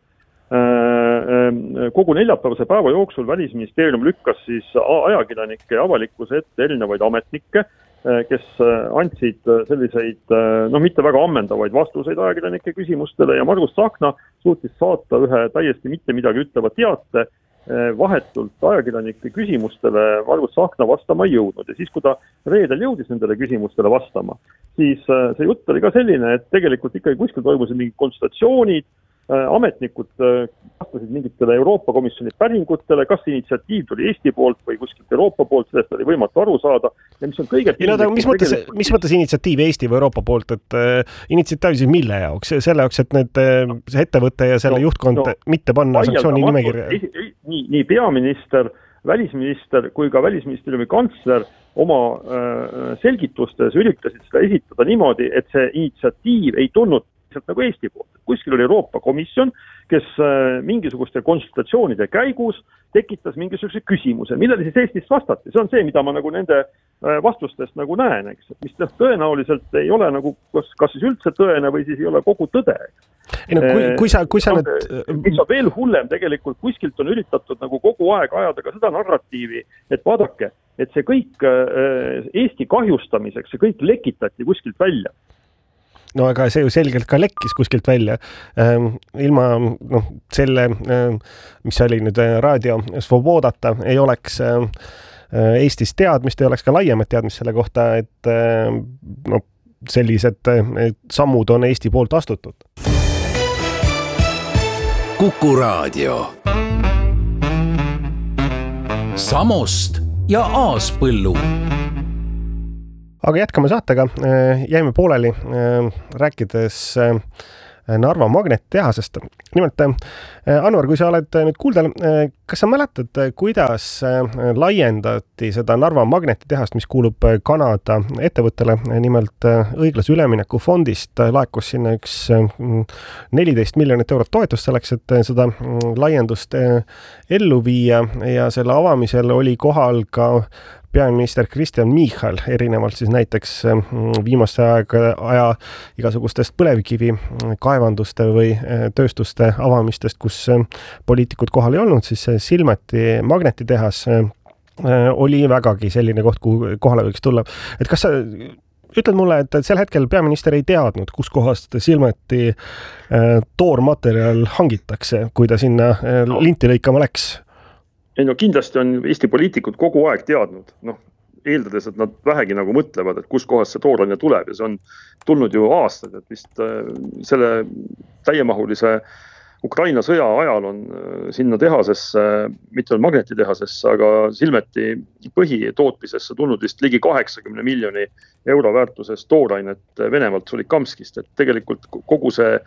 Kogu neljapäevase päeva jooksul välisministeerium lükkas siis ajakirjanike ja avalikkuse ette erinevaid ametnikke, kes andsid selliseid, mitte väga ammendavaid vastuseid ajakirjanike küsimustele ja Margus Tsahkna suutis saata ühe täiesti mitte midagi ütleva teate vahetult ajakirjanike küsimustele Margus Tsahkna vastama ei jõudnud. Ja siis, kui ta reedel jõudis nendele küsimustele vastama, siis see jutt oli ka selline, et tegelikult ikkagi kuskil toimusid mingid konsultatsioonid, ametnikud vastasid mingitele Euroopa Komisjoni päringutele, kas initsiatiiv tuli Eesti poolt või kuskilt Euroopa poolt, sellest oli võimatu aru saada. Ja mis on kõige mis mõttes initsiatiiv Eesti või Euroopa poolt, et initsiatiiv siis mille jaoks? Selle jaoks, et see ettevõtte ja selle juhtkond mitte panna sanktsiooni nimekirja? Nii peaminister välisminister kui ka välisministeeriumi kantsler oma selgitustes üritasid seda esitada niimoodi, et see initsiatiiv ei tulnud nagu Eesti poolt. Kuskil oli Euroopa Komisjon, kes mingisuguste konsultatsioonide käigus tekitas mingisuguse küsimuse, millele siis Eestist vastati. See on see, mida ma nagu nende vastustest nagu näen, eks. Mis tõenäoliselt ei ole nagu kas siis üldse tõene või siis ei ole kogu tõde. Ei, no, kui sa nüüd... Mis on veel hullem tegelikult, kuskilt on üritatud nagu kogu aeg ajada ka seda narratiivi, et vaadake, et see kõik Eesti kahjustamiseks, see kõik lekitati kuskilt välja. No aga see ju selgelt ka lekkis kuskilt välja. Ilma selle, mis oli nüüd Raadio Svobodata, ei oleks Eestis teadmist, ei oleks ka laiemat teadmist selle kohta, et sellised sammud on Eesti poolt astutud. Kuku Raadio. Samost ja Aaspõllu. Aga jätkame saatega, jäime pooleli rääkides Narva magnetitehasest. Nimelt, Anvar, kui sa oled nüüd kuuldel, kas sa mäletad, kuidas laiendati seda Narva magnetitehast, mis kuulub Kanada ettevõttele, nimelt õiglase ülemineku fondist laekus sinna üks 14 miljonit eurot toetust selleks, et seda laiendust ellu viia ja selle avamisel oli kohal ka peaminister Kristen Michal, erinevalt siis näiteks viimaste aja igasugustest põlevkivi kaevanduste või tööstuste avamistest, kus poliitikud kohal ei olnud, siis Silmeti magnetitehas oli vägagi selline koht, kuhu kohale võiks tulla. Et kas sa ütled mulle, et sel hetkel peaminister ei teadnud, kus kohast Silmeti toormaterjal hangitakse, kui ta sinna linti lõikama läks? Ei, no kindlasti on Eesti poliitikud kogu aeg teadnud, eeldades, et nad vähegi nagu mõtlevad, et kus kohast see tooraine tuleb ja see on tulnud ju aastaid, et vist selle täiemahulise Ukraina sõja ajal on sinna tehasesse, mitte magnetitehasesse, aga Silmeti põhitootmisesse tulnud vist ligi 80 miljoni euro väärtuses toorainet Venemaalt Solikamskist, et tegelikult kogu see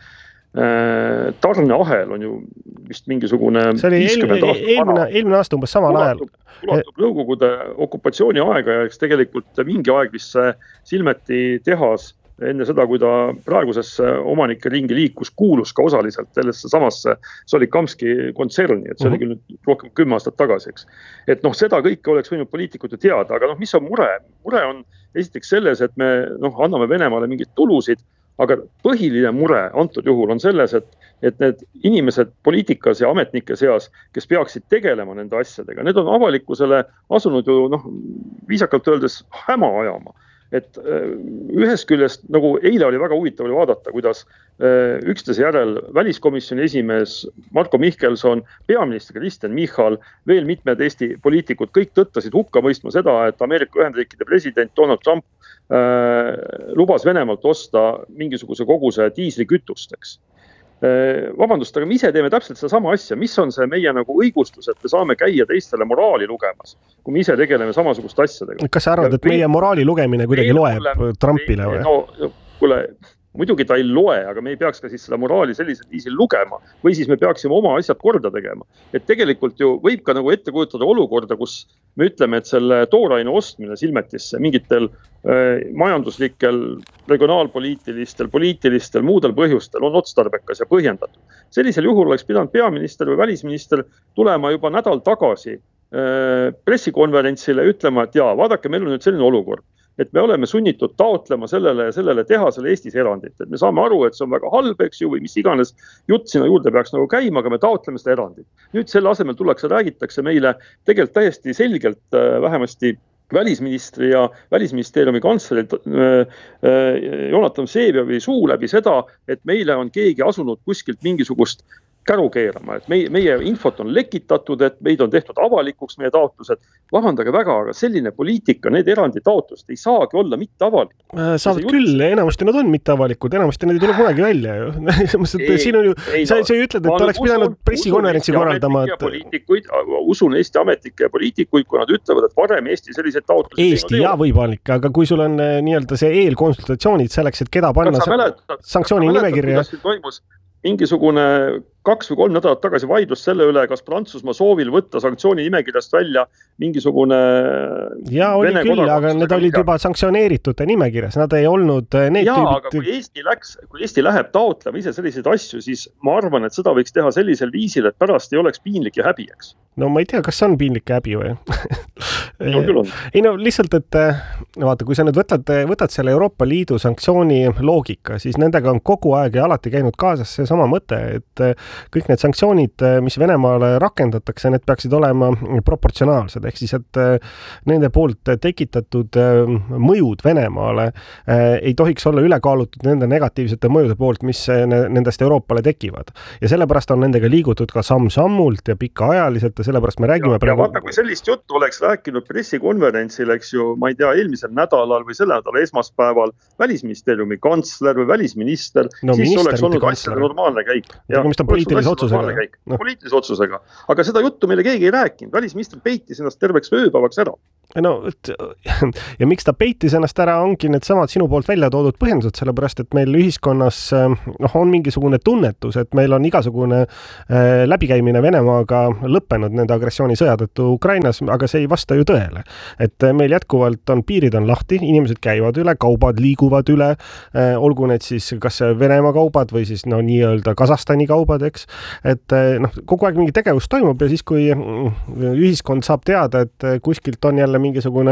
tarneahel on ju vist mingisugune see oli eelmine aasta umbes samal ajal. Ulatub Nõukogude okupatsiooni aega ja eks tegelikult mingi aeg vist see Silmeti tehas enne seda, kui ta praegusesse omanike ringi liikus, kuulus ka osaliselt sellesse samasse Solikamski kontserni, et see oli küll nüüd rohkem 10 aastat tagasi, eks. Et seda kõike oleks võinud poliitikud ju teada, aga mis on mure? Mure on esiteks selles, et me anname Venemaale mingid tulusid, aga põhiline mure antud juhul on selles, et need inimesed poliitikas ja ametnike seas, kes peaksid tegelema nende asjadega, need on avalikkusele asunud ju viisakalt öeldes häma ajama. Et ühest küljest, nagu eile oli väga huvitav vaadata, kuidas üksteise järel väliskomisjoni esimees Marko Mihkelson, peaminister Kristen Michal, veel mitmed Eesti poliitikud, kõik tõttasid hukka mõistma seda, et Ameerika Ühendriikide president Donald Trump lubas Venemaalt osta mingisuguse koguse diislikütusteks. Vabandust, aga me ise teeme täpselt seda sama asja, mis on see meie nagu õigustus, et me saame käia teistele moraali lugemas, kui me ise tegeleme samasugust asjadega. Kas sa arvad, et meie moraali lugemine kuidagi loeb Trumpile või? No, kuule, muidugi ta ei loe, aga me ei peaks ka siis seda moraali sellisel viisil lugema või siis me peaksime oma asjad korda tegema. Et tegelikult ju võib ka nagu ette kujutada olukorda, kus me ütleme, et selle tooraine ostmine Silmetisse mingitel majanduslikel, regionaalpoliitilistel, poliitilistel, muudel põhjustel on otstarbekas ja põhjendatud. Sellisel juhul oleks pidanud peaminister või välisminister tulema juba nädal tagasi pressikonverentsile ütlema, et jaa, vaadake, meil on nüüd selline olukord, et me oleme sunnitud taotlema sellele tehasele Eestis erandit. Et me saame aru, et see on väga halb, eks ju, või mis iganes jutt sinna juurde peaks nagu käima, aga me taotleme seda erandit. Nüüd selle asemel räägitakse meile tegelikult täiesti selgelt vähemasti välisministri ja välisministeeriumi kantsleri Jonatan Vseviovi suu läbi seda, et meile on keegi asunud kuskilt mingisugust käru keerama, et meie infot on lekitatud, et meid on tehtud avalikuks meie taotlused. Vabandage väga, aga selline poliitika, need erandi taotlust ei saagi olla mitte avalik. Saavad küll, enamasti nad on mitte avalikud, enamasti nad ei tule kunagi välja ju. Siin on ju, sa ju ütled, et oleks pidanud pressikonverentsi korraldama. Usun Eesti ametnikke ja poliitikuid, kui nad ütlevad, et varem Eesti sellised taotlused Eesti ja võimalik, aga kui sul on nii-öelda see eelkonsultatsioonid selleks, et keda panna sanktsiooni nimekirja. Mingisugune 2 või 3 nädalat tagasi vaidlus selle üle, kas Prantsusmaa soovil võtta sanktsiooni nimekirjast välja mingisugune ja oli küll, aga need olid juba sanktsioneeritute nimekirjas, nad ei olnud need tüübid. Aga kui Eesti läheb taotlema ise selliseid asju, siis ma arvan, et seda võiks teha sellisel viisil, et pärast ei oleks piinlik ja häbi, eks. No ma ei tea, kas on piinlik ja häbi või? No, küll on. Ei no lihtsalt, et vaata, kui sa nüüd võtad selle Euroopa Liidu sanktsiooni loogika, siis nendega on kogu aeg ja alati käinud kaasas see sama mõte, et kõik need sanktsioonid, mis Venemaale rakendatakse, need peaksid olema proportsionaalsed, ehk siis, et nende poolt tekitatud mõjud Venemaale ei tohiks olla ülekaalutud nende negatiivsete mõjude poolt, mis nendest Euroopale tekivad. Ja sellepärast on nendega liigutud ka samm-sammult ja pikaajaliselt ja sellepärast me räägime praegu... Vaata, kui sellist juttu oleks rääkinud pressikonverentsil, eks ju, ma ei tea, eelmisel nädalal või selle nädala esmaspäeval välisministeeriumi kantsler või välisminister, siis oleks olnud asjade normaalne käik. Mis on poliitilise otsusega? Poliitilise otsusega. Aga seda juttu meile keegi ei rääkinud. Välisminister peitis ennast terveks ööpäevaks ära. No, ja miks ta peitis ennast ära, ongi need samad sinu poolt välja toodud põhjendused, sellepärast, et meil ühiskonnas on mingisugune tunnetus, et meil on igasugune läbikäimine Venemaaga lõppenud nende agressioonisõja tõttu Ukrainas, aga see ei vasta ju tõele. Et meil jätkuvalt on piirid on lahti, inimesed käivad üle, kaubad liiguvad üle, olgu need siis kas Venemaa kaubad või siis nii-öelda Kasahstani kaubad, eks. Et kogu aeg mingi tegevus toimub ja siis, kui ühiskond saab teada, et kuskilt on jälle mingisugune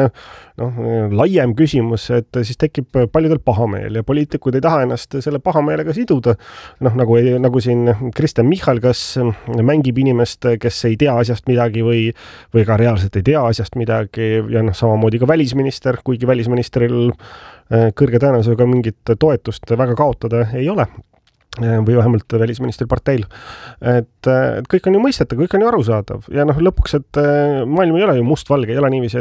laiem küsimus, et siis tekib paljudel pahameel ja poliitikud ei taha ennast selle pahameelega siduda. Nagu siin Kristen Michal, kas mängib inimest, kes ei tea asjast midagi või ka reaalselt ei tea asjast midagi ja samamoodi ka välisminister, kuigi välisministril kõrge tõenäosusega mingit toetust väga kaotada ei ole või vähemalt välisministri parteil. Et kõik on ju mõistetav, kõik on ju arusaadav ja lõpuks, et maailm ei ole ju mustvalge, ei ole niiviisi,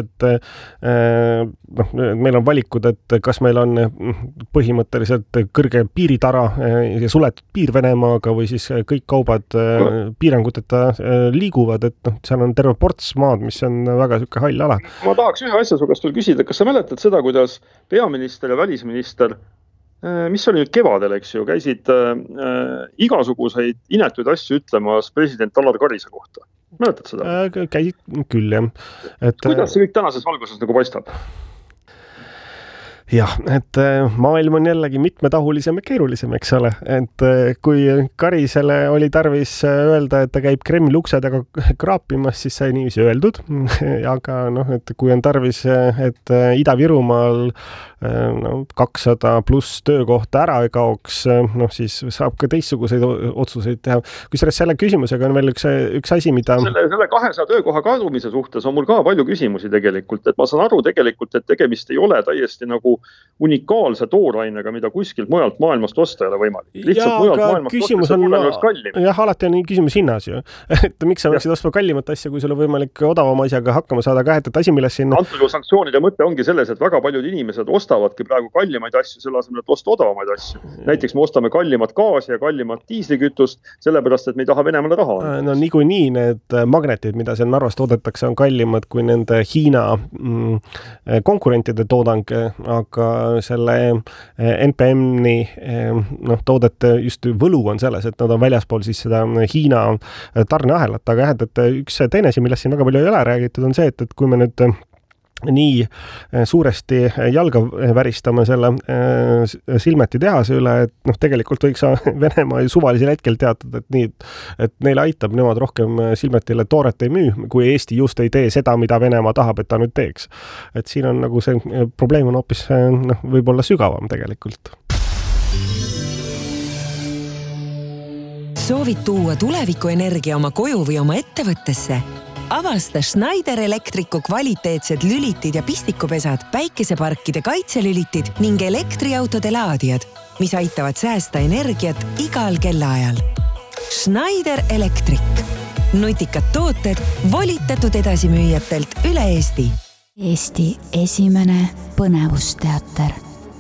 et meil on valikud, et kas meil on põhimõtteliselt kõrge piiritara ja suletud piir Venemaaga või siis kõik kaubad piiranguteta liiguvad, et seal on terve ports maad, mis on väga sükke hall ala. Ma tahaks ühe asja su käest veel küsida, kas sa mäletad seda, kuidas peaminister ja välisminister mis oli nüüd kevadel, eks ju, käisid igasuguseid inetuid asju ütlemas president Alar Karise kohta. Mäletad seda? Käisid küll, jah. Kuidas see kõik tänases valguses nagu paistab? Jah, et maailm on jällegi mitmetahulisem ja keerulisem, eks ole. Et kui Karisele oli tarvis öelda, et ta käib Kremli uksedega kraapimas, siis sai niiviisi öeldud. Aga et kui on tarvis, et Ida-Virumaal 200 pluss töökohta ära kaoks, siis saab ka teistsuguseid otsuseid teha. Kusjuures selle küsimusega on veel üks asi, mida... Selle 200 töökoha kadumise suhtes on mul ka palju küsimusi tegelikult, et ma saan aru tegelikult, et tegemist ei ole täiesti nagu unikaalse toorainega, mida kuskilt mujalt maailmast osta ei ole võimalik. Lihtsalt mujalt maailmast osta see pole oleks kallim. Jah, alati on küsimus hinnas ju. Et miks sa võiksid ostma kallimat asja, kui sul on võimalik odavama asjaga hakkama saada, aga et asi, milles siin... Antud sanktsioonide mõte ongi selles, et väga paljud inimesed ostavadki praegu kallimaid asju, selle asemel, et osta odavamaid asju. Näiteks me ostame kallimat gaasi ja kallimat diislikütust, sellepärast, et me ei taha Venemaale raha. No niikuinii need magnetid, mida seal Narvas toodetakse, on kallimad kui nende Hiina konkurentide toodang, aga selle NPM-i toodete just võlu on selles, et nad on väljaspool siis seda Hiina tarneahelat, aga et üks teine asi, millest siin väga palju ei ole räägitud, on see, et kui me nüüd nii suuresti jalga väristame selle Silmeti tehase üle, et tegelikult võiks Venemaa ju suvalisel hetkel teatada, et neile aitab, nemad rohkem Silmetile tooret ei müü, kui Eesti just ei tee seda, mida Venemaa tahab, et ta nüüd teeks. Et siin on nagu see probleem on hoopis võib-olla sügavam tegelikult. Soovid tuua tulevikuenergia oma koju või oma ettevõttesse? Avasta Schneider Electricu kvaliteetsed lülitid ja pistikupesad, päikeseparkide kaitselülitid ning elektriautode laadijad, mis aitavad säästa energiat igal kellaajal. Schneider Electric. Nutikad tooted volitatud edasimüüjatelt üle Eesti. Eesti esimene põnevusteater.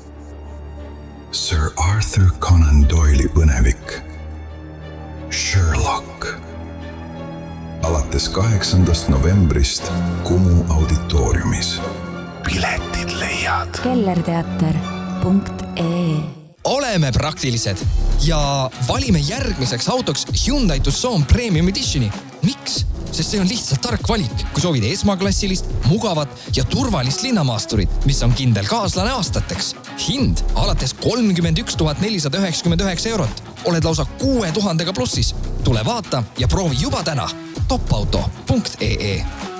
Sir Arthur Conan Doyle'i põnevik. Sherlock. Alates 8. novembrist Kumu auditooriumis. Piletid leiad kellerteater.ee oleme praktilised ja valime järgmiseks autoks Hyundai Tucson Premium Editioni. Miks? Sest see on lihtsalt tark valik, kui soovid esmaklassilist, mugavat ja turvalist linnamaasturit, mis on kindel kaaslane aastateks. Hind alates 31 499 eurot. Oled lausa 6000 plussis. Tule vaata ja proovi juba täna. topauto.ee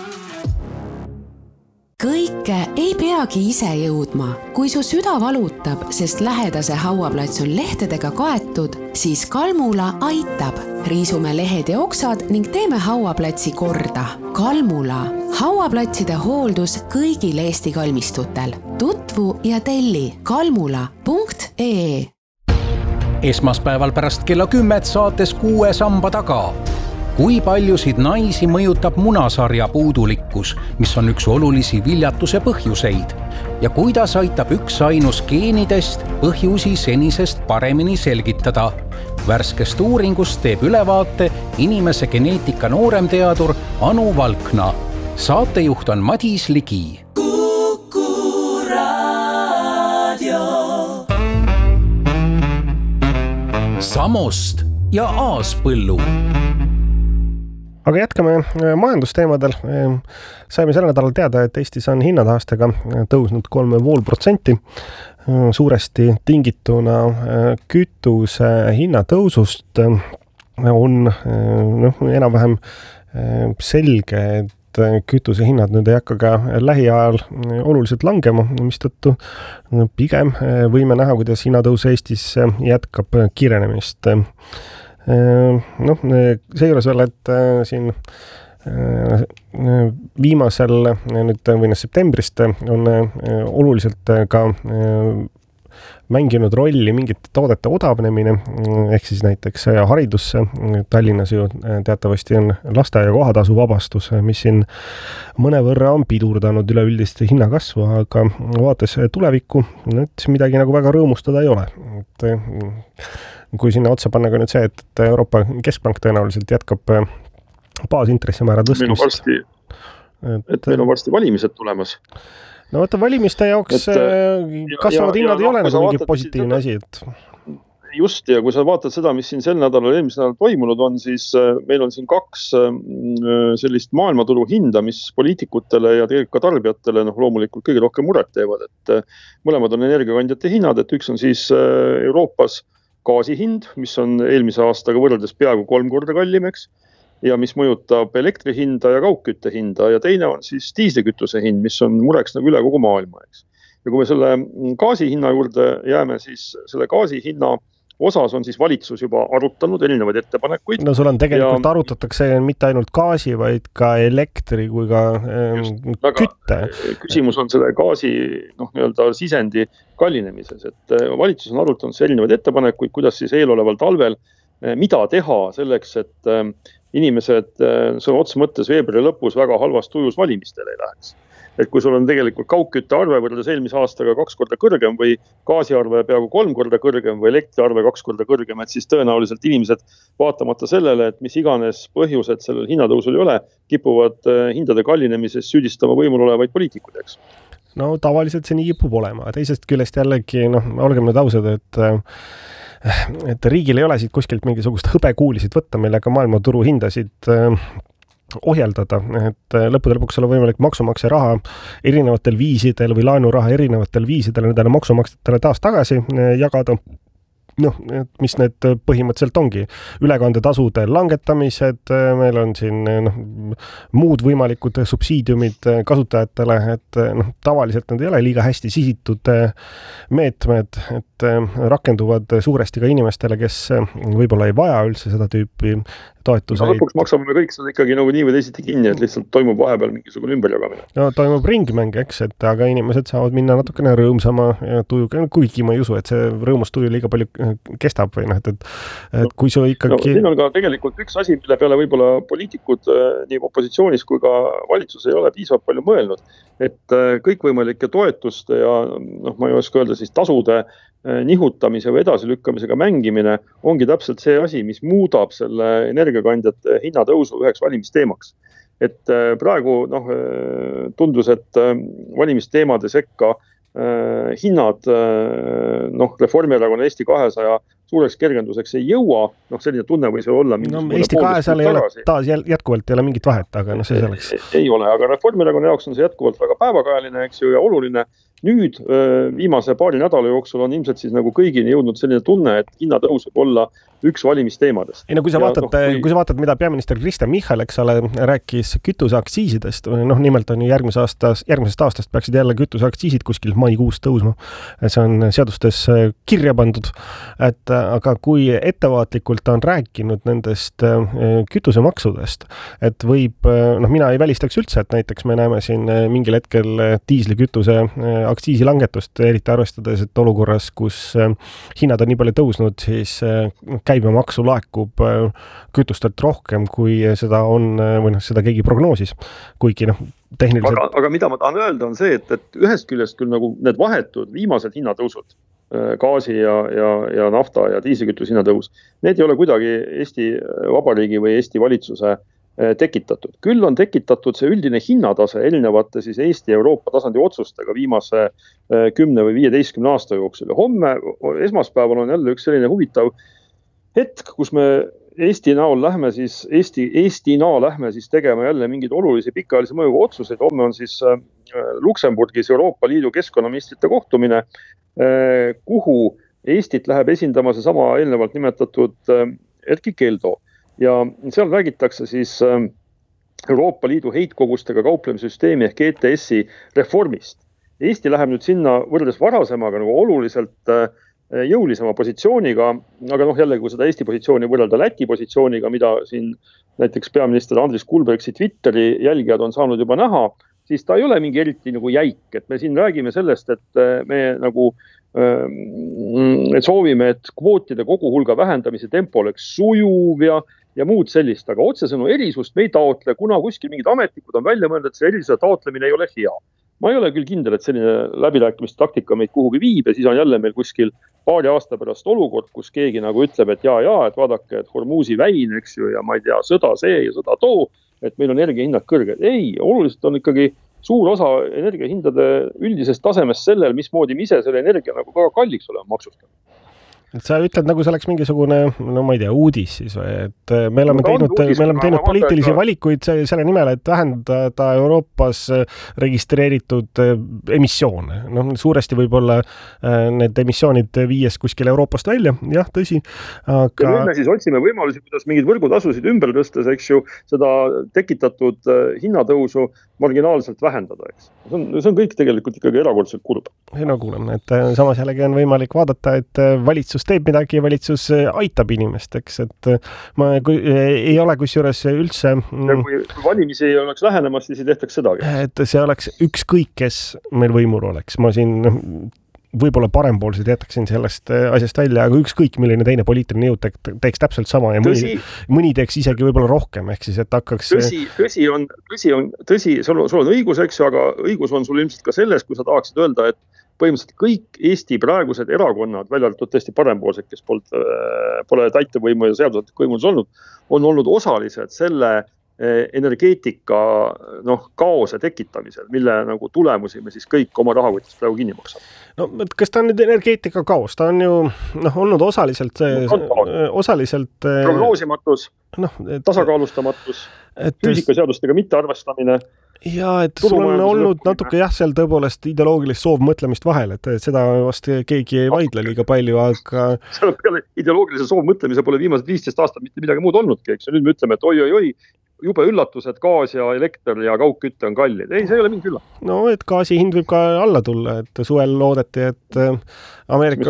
Kõike ei peagi ise jõudma. Kui su süda valutab, sest lähedase hauaplats on lehtedega kaetud, siis Kalmula aitab. Riisume lehed ja oksad ning teeme hauaplatsi korda. Kalmula. Hauaplatside hooldus kõigil Eesti kalmistutel. Tutvu ja telli kalmula.ee Esmaspäeval pärast kella 10 saates 6 samba taga. Kui paljusid naisi mõjutab munasarja puudulikkus, mis on üks olulisi viljatuse põhjuseid? Ja kuidas aitab üks ainus geenidest põhjusi senisest paremini selgitada? Värskest uuringust teeb ülevaate inimese geneetika nooremteadur Anu Valkna. Saatejuht on Madis Ligi. Kuku Raadio. Samost ja Aaspõllu. Aga jätkame majandusteemadel. Saime selle nädalal teada, et Eestis on hinnad aastaga tõusnud 3,5%. Suuresti tingituna kütuse hinnatõusust on enam-vähem selge, et kütuse hinnad nüüd ei hakka ka lähiajal oluliselt langema, mistõttu pigem võime näha, kuidas hinnatõus Eestis jätkab kiirenemist. Seejuures veel, et siin viimasel nüüd septembrist on oluliselt ka mänginud rolli mingite toodete odavnemine, ehk siis näiteks haridusse. Tallinnas ju teatavasti on lasteaia kohatasu vabastus, mis siin mõnevõrra on pidurdanud üleüldist hinnakasvu, aga vaates tulevikku, nüüd midagi nagu väga rõõmustada ei ole. Kui sinna otsa panna ka nüüd see, et Euroopa Keskpank tõenäoliselt jätkab baasintressimäära tõstmist. Meil on varsti valimised tulemas. No vaata, valimiste jaoks kasvavad hinnad ei ole nagu mingi positiivne asi. Just, ja kui sa vaatad seda, mis siin sel nädalal, eelmisel nädalal toimunud on, siis meil on siin 2 sellist maailmaturu hinda, mis poliitikutele ja tegelikult ka tarbijatele loomulikult kõige rohkem muret teevad. Et mõlemad on energiakandjate hinnad, et üks on siis Euroopas gaasi hind, mis on eelmise aastaga võrreldes peaaegu 3 korda kallimeks ja mis mõjutab elektri hinda ja kaugkütte hinda, ja teine on siis diislikütuse hind, mis on mureks nagu üle kogu maailma. Ja kui me selle gaasi hinna juurde jääme, siis selle gaasi hinna osas on siis valitsus juba arutanud erinevaid ettepanekuid. No sul on tegelikult arutatakse mitte ainult gaasi, vaid ka elektri kui ka kütte. Küsimus on selle gaasi sisendi kallinemises, et valitsus on arutanud erinevaid ettepanekuid, kuidas siis eeloleval talvel, mida teha selleks, et inimesed sõna otsa mõttes veebruari lõpus väga halvast tujus valimistele ei läheks. Et kui sul on tegelikult kaugkütte arve võrreldes eelmise aastaga 2 korda kõrgem või gaasiarve peaaegu 3 korda kõrgem või elektriarve 2 korda kõrgem, et siis tõenäoliselt inimesed vaatamata sellele, et mis iganes põhjused sellel hinnatõusul ei ole, kipuvad hindade kallinemises süüdistama võimul olevaid poliitikudeks. No tavaliselt see nii kipub olema. Teisest küljest jällegi, olgem nüüd ausad, et riigil ei ole siit kuskilt mingisugust hõbekuulisid võtta, millega maailmaturu hindasid ohjeldada, et lõppude lõpuks on võimalik maksumaksja raha erinevatel viisidel või laenuraha erinevatel viisidel nendele maksumaksjatele taas tagasi jagada. Mis need põhimõtteliselt ongi. Ülekandetasude langetamised, meil on siin muud võimalikud subsiidiumid kasutajatele, et tavaliselt need ei ole liiga hästi sihitud meetmed, et rakenduvad suuresti ka inimestele, kes võib-olla ei vaja üldse seda tüüpi toetuseid. Lõpuks maksame me kõik seda ikkagi nagu nii või teisiti kinni, et lihtsalt toimub vahepeal mingisugune ümberjagamine. No toimub ringmäng, eks, et aga inimesed saavad minna natukene rõõmsama tujuga, kuigi ma ei usu, et see rõõmus tuju liiga palju kestab või et kui su ikkagi... Siin on ka tegelikult üks asi, mille peale võib-olla poliitikud nii opositsioonis kui ka valitsus ei ole piisavalt palju mõelnud, et kõikvõimalike toetuste ja ma ei oska öelda siis tasude nihutamise või edasilükkamisega mängimine ongi täpselt see asi, mis muudab selle energiakandjate hinnatõusu üheks valimisteemaks. Et praegu tundus, et valimisteemade sekka hinnad Reformierakonna Eesti 200 suureks kergenduseks ei jõua, selline tunne võis olla. Eesti 200 ei ole taas jätkuvalt ei ole mingit vahet, aga see selleks. Ei ole, aga Reformierakonna jaoks on see jätkuvalt väga päevakajaline, eks ju, ja oluline. Nüüd viimase paari nädala jooksul on ilmselt siis nagu kõigini jõudnud selline tunne, et hinnatõus võib olla üks valimisteemadest. Ei, no kui sa vaatad, mida peaminister Kristen Michal, eks ole, rääkis kütuseaktsiisidest, nimelt on ju järgmisest aastast peaksid jälle kütuseaktsiisid kuskil maikuus tõusma. See on seadustes kirja pandud, aga kui ettevaatlikult on rääkinud nendest kütusemaksudest, et võib, mina ei välistaks üldse, et näiteks me näeme siin mingil hetkel diislikütuse aktsiisilangetust, eriti arvestades, et olukorras, kus hinnad on nii palju tõusnud, siis käibemaksu laekub kütustelt rohkem, kui seda on, või seda keegi prognoosis, kuigi tehniliselt. Aga mida ma tahan öelda on see, et ühest küljest küll nagu need vahetud viimased hinnatõusud, gaasi ja nafta ja diislikütuse hinnatõus, need ei ole kuidagi Eesti Vabariigi või Eesti valitsuse tekitatud. Küll on tekitatud see üldine hinnatase erinevate siis Eesti ja Euroopa tasandi otsustega viimase 10 või 15 aasta jooksul. Ja homme, esmaspäeval on jälle üks selline huvitav hetk, kus me Eesti näol lähme siis tegema jälle mingeid olulisi pikaajalise mõjuga otsuseid. Homme on siis Luksemburgis Euroopa Liidu keskkonnaministrite kohtumine, kuhu Eestit läheb esindama seesama eelnevalt nimetatud Erkki Keldo. Ja seal räägitakse siis Euroopa Liidu heitkogustega kauplemissüsteemi ehk ETS-i reformist. Eesti läheb nüüd sinna võrreldes varasemaga nagu oluliselt jõulisema positsiooniga, aga jälle, kui seda Eesti positsiooni võrrelda Läti positsiooniga, mida siin näiteks peaminister Andris Kulbergsi Twitteri jälgijad on saanud juba näha, siis ta ei ole mingi eriti nagu jäik, et me siin räägime sellest, et me nagu soovime, et kvootide koguhulga vähendamise tempo oleks sujuv ja muud sellist, aga otsesõnu erisust me ei taotle, kuna kuskil mingid ametnikud on välja mõelnud, et see erisuse taotlemine ei ole hea. Ma ei ole küll kindel, et selline läbirääkimiste taktika meid kuhugi viib ja siis on jälle meil kuskil paari aasta pärast olukord, kus keegi nagu ütleb, et et vaadake, et Hormuzi väin, eks ju, ja ma ei tea, sõda see ja sõda too, et meil on energiahinnad kõrged. Ei, oluliselt on ikkagi suur osa energiahindade üldisest tasemest sellel, mismoodi me ise selle energia nagu väga kalliks oleme maksustanud. Et sa ütled, nagu see oleks mingisugune, ma ei tea, uudis siis või, et me oleme teinud poliitilisi valikuid selle nimel, et vähendada Euroopas registreeritud emissioone. Suuresti võib-olla need emissioonid viies kuskil Euroopast välja, jah, tõsi. Aga... Ja nüüd me siis otsime võimalusi, kuidas mingid võrgutasusid ümber tõstes, eks ju, seda tekitatud hinnatõusu marginaalselt vähendada, eks. See on kõik tegelikult ikkagi erakordselt kurb. No kuuleme, et samas jällegi on võimalik vaadata, et valitsus teeb midagi ja valitsus aitab inimesteks, et ei ole kusjuures üldse... Ja kui valimisi ei oleks lähenemas, siis ei tehtaks sedagi. Et see oleks ükskõik, kes meil võimul oleks. Ma siin võib-olla parempoolsed jätaksin sellest asjast välja, aga ükskõik milline teine poliitiline jõud teeks täpselt sama ja mõni teeks isegi võib-olla rohkem, ehk siis, et hakkaks... Tõsi, sul on õigus, eks ju, aga õigus on sul ilmselt ka selles, kui sa tahaksid öelda, et põhimõtteliselt kõik Eesti praegused erakonnad, välja arvatud tõesti parempoolsed, kes pole täitevvõimu ja seadusandliku võimulus olnud, on olnud osalised selle energeetika kaose tekitamisel, mille nagu tulemusi me siis kõik oma rahakotist praegu kinni maksame. No, kas ta on nüüd energeetika kaos? Ta on ju olnud osaliselt prognoosimatus, tasakaalustamatus, füüsikaseadustega mittearvestamine. Ja, et sul on olnud natuke seal tõepoolest ideoloogilist soovmõtlemist vahel, et seda vast keegi ei vaidle liiga palju, aga... Seal peale ideoloogilise soovmõtlemise pole viimased 15 aastat mitte midagi muud olnudki, eks. Ja nüüd me ütleme, et oi, jube üllatus, et gaas ja elekter ja kaugkütte on kallid. Ei, see ei ole mingi üllatus. No, et gaasi hind võib ka alla tulla, et suvel loodeti, et Ameerika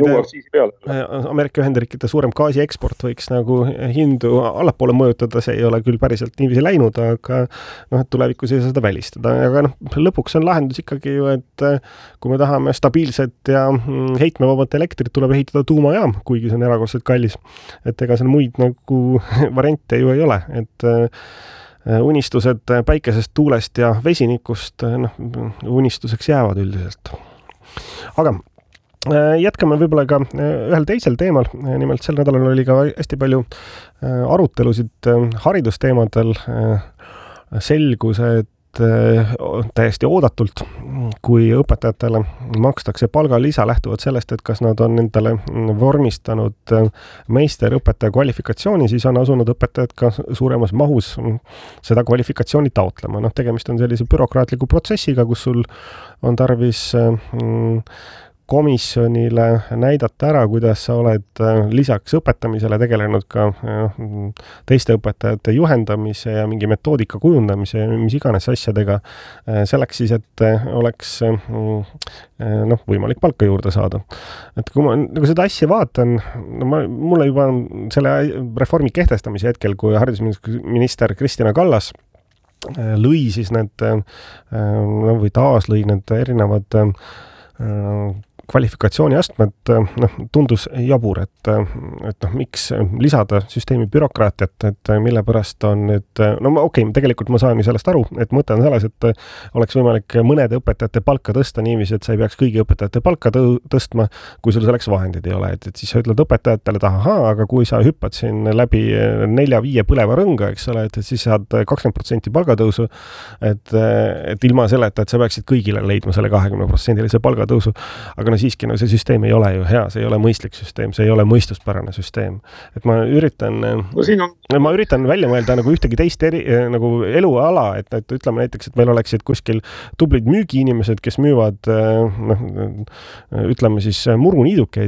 Ühendriikide suurem gaasi eksport võiks nagu hindu allapoole mõjutada, see ei ole küll päriselt niiviisi läinud, aga et tulevikus ei saa seda välistada. Aga lõpuks on lahendus ikkagi ju, et kui me tahame stabiilset ja heitmevabat elektrit, tuleb ehitada tuumajaam, kuigi see on erakordselt kallis. Et ega seal muid nagu variante ju ei ole, et unistused päikesest, tuulest ja vesinikust unistuseks jäävad üldiselt. Aga jätkame võib-olla ka ühel teisel teemal, nimelt sel nädalal oli ka hästi palju arutelusid haridusteemadel. Selgus, et täiesti oodatult, kui õpetajatele makstakse palgalisa lähtuvalt sellest, et kas nad on endale vormistanud meisterõpetaja kvalifikatsiooni, siis on asunud õpetajad ka suuremas mahus seda kvalifikatsiooni taotlema. Tegemist on sellise bürokraatliku protsessiga, kus sul on tarvis komisjonile näidata ära, kuidas sa oled lisaks õpetamisele tegelenud ka teiste õpetajate juhendamise ja mingi metoodika kujundamise ja mis iganes asjadega selleks siis, et oleks võimalik palka juurde saada. Et kui ma seda asja vaatan, mulle juba selle reformi kehtestamise hetkel, kui haridusminister Kristina Kallas lõi siis need või taas lõi need erinevad kvalifikatsiooniastmed tundus jabur, et miks lisada süsteemi bürokraatiat, et mille pärast on nüüd, tegelikult ma saan ju sellest aru, et mõte on selles, et oleks võimalik mõnede õpetajate palka tõsta niiviisi, et sa ei peaks kõigi õpetajate palka tõstma, kui sul selleks vahendid ei ole, et siis sa ütled õpetajatele, aga kui sa hüppad siin läbi 4-5 põleva rõnga, eks ole, et siis saad 20% palgatõusu, et ilma selleta, et sa peaksid kõigile leidma selle 20% palgatõusu, aga siiski, see süsteem ei ole ju hea, see ei ole mõistlik süsteem, see ei ole mõistuspärane süsteem. Et ma üritan välja mõelda nagu ühtegi teist nagu eluala, et ütleme näiteks, et meil oleksid kuskil tublid müügiinimesed, kes müüvad, ütleme siis muruniidukeid,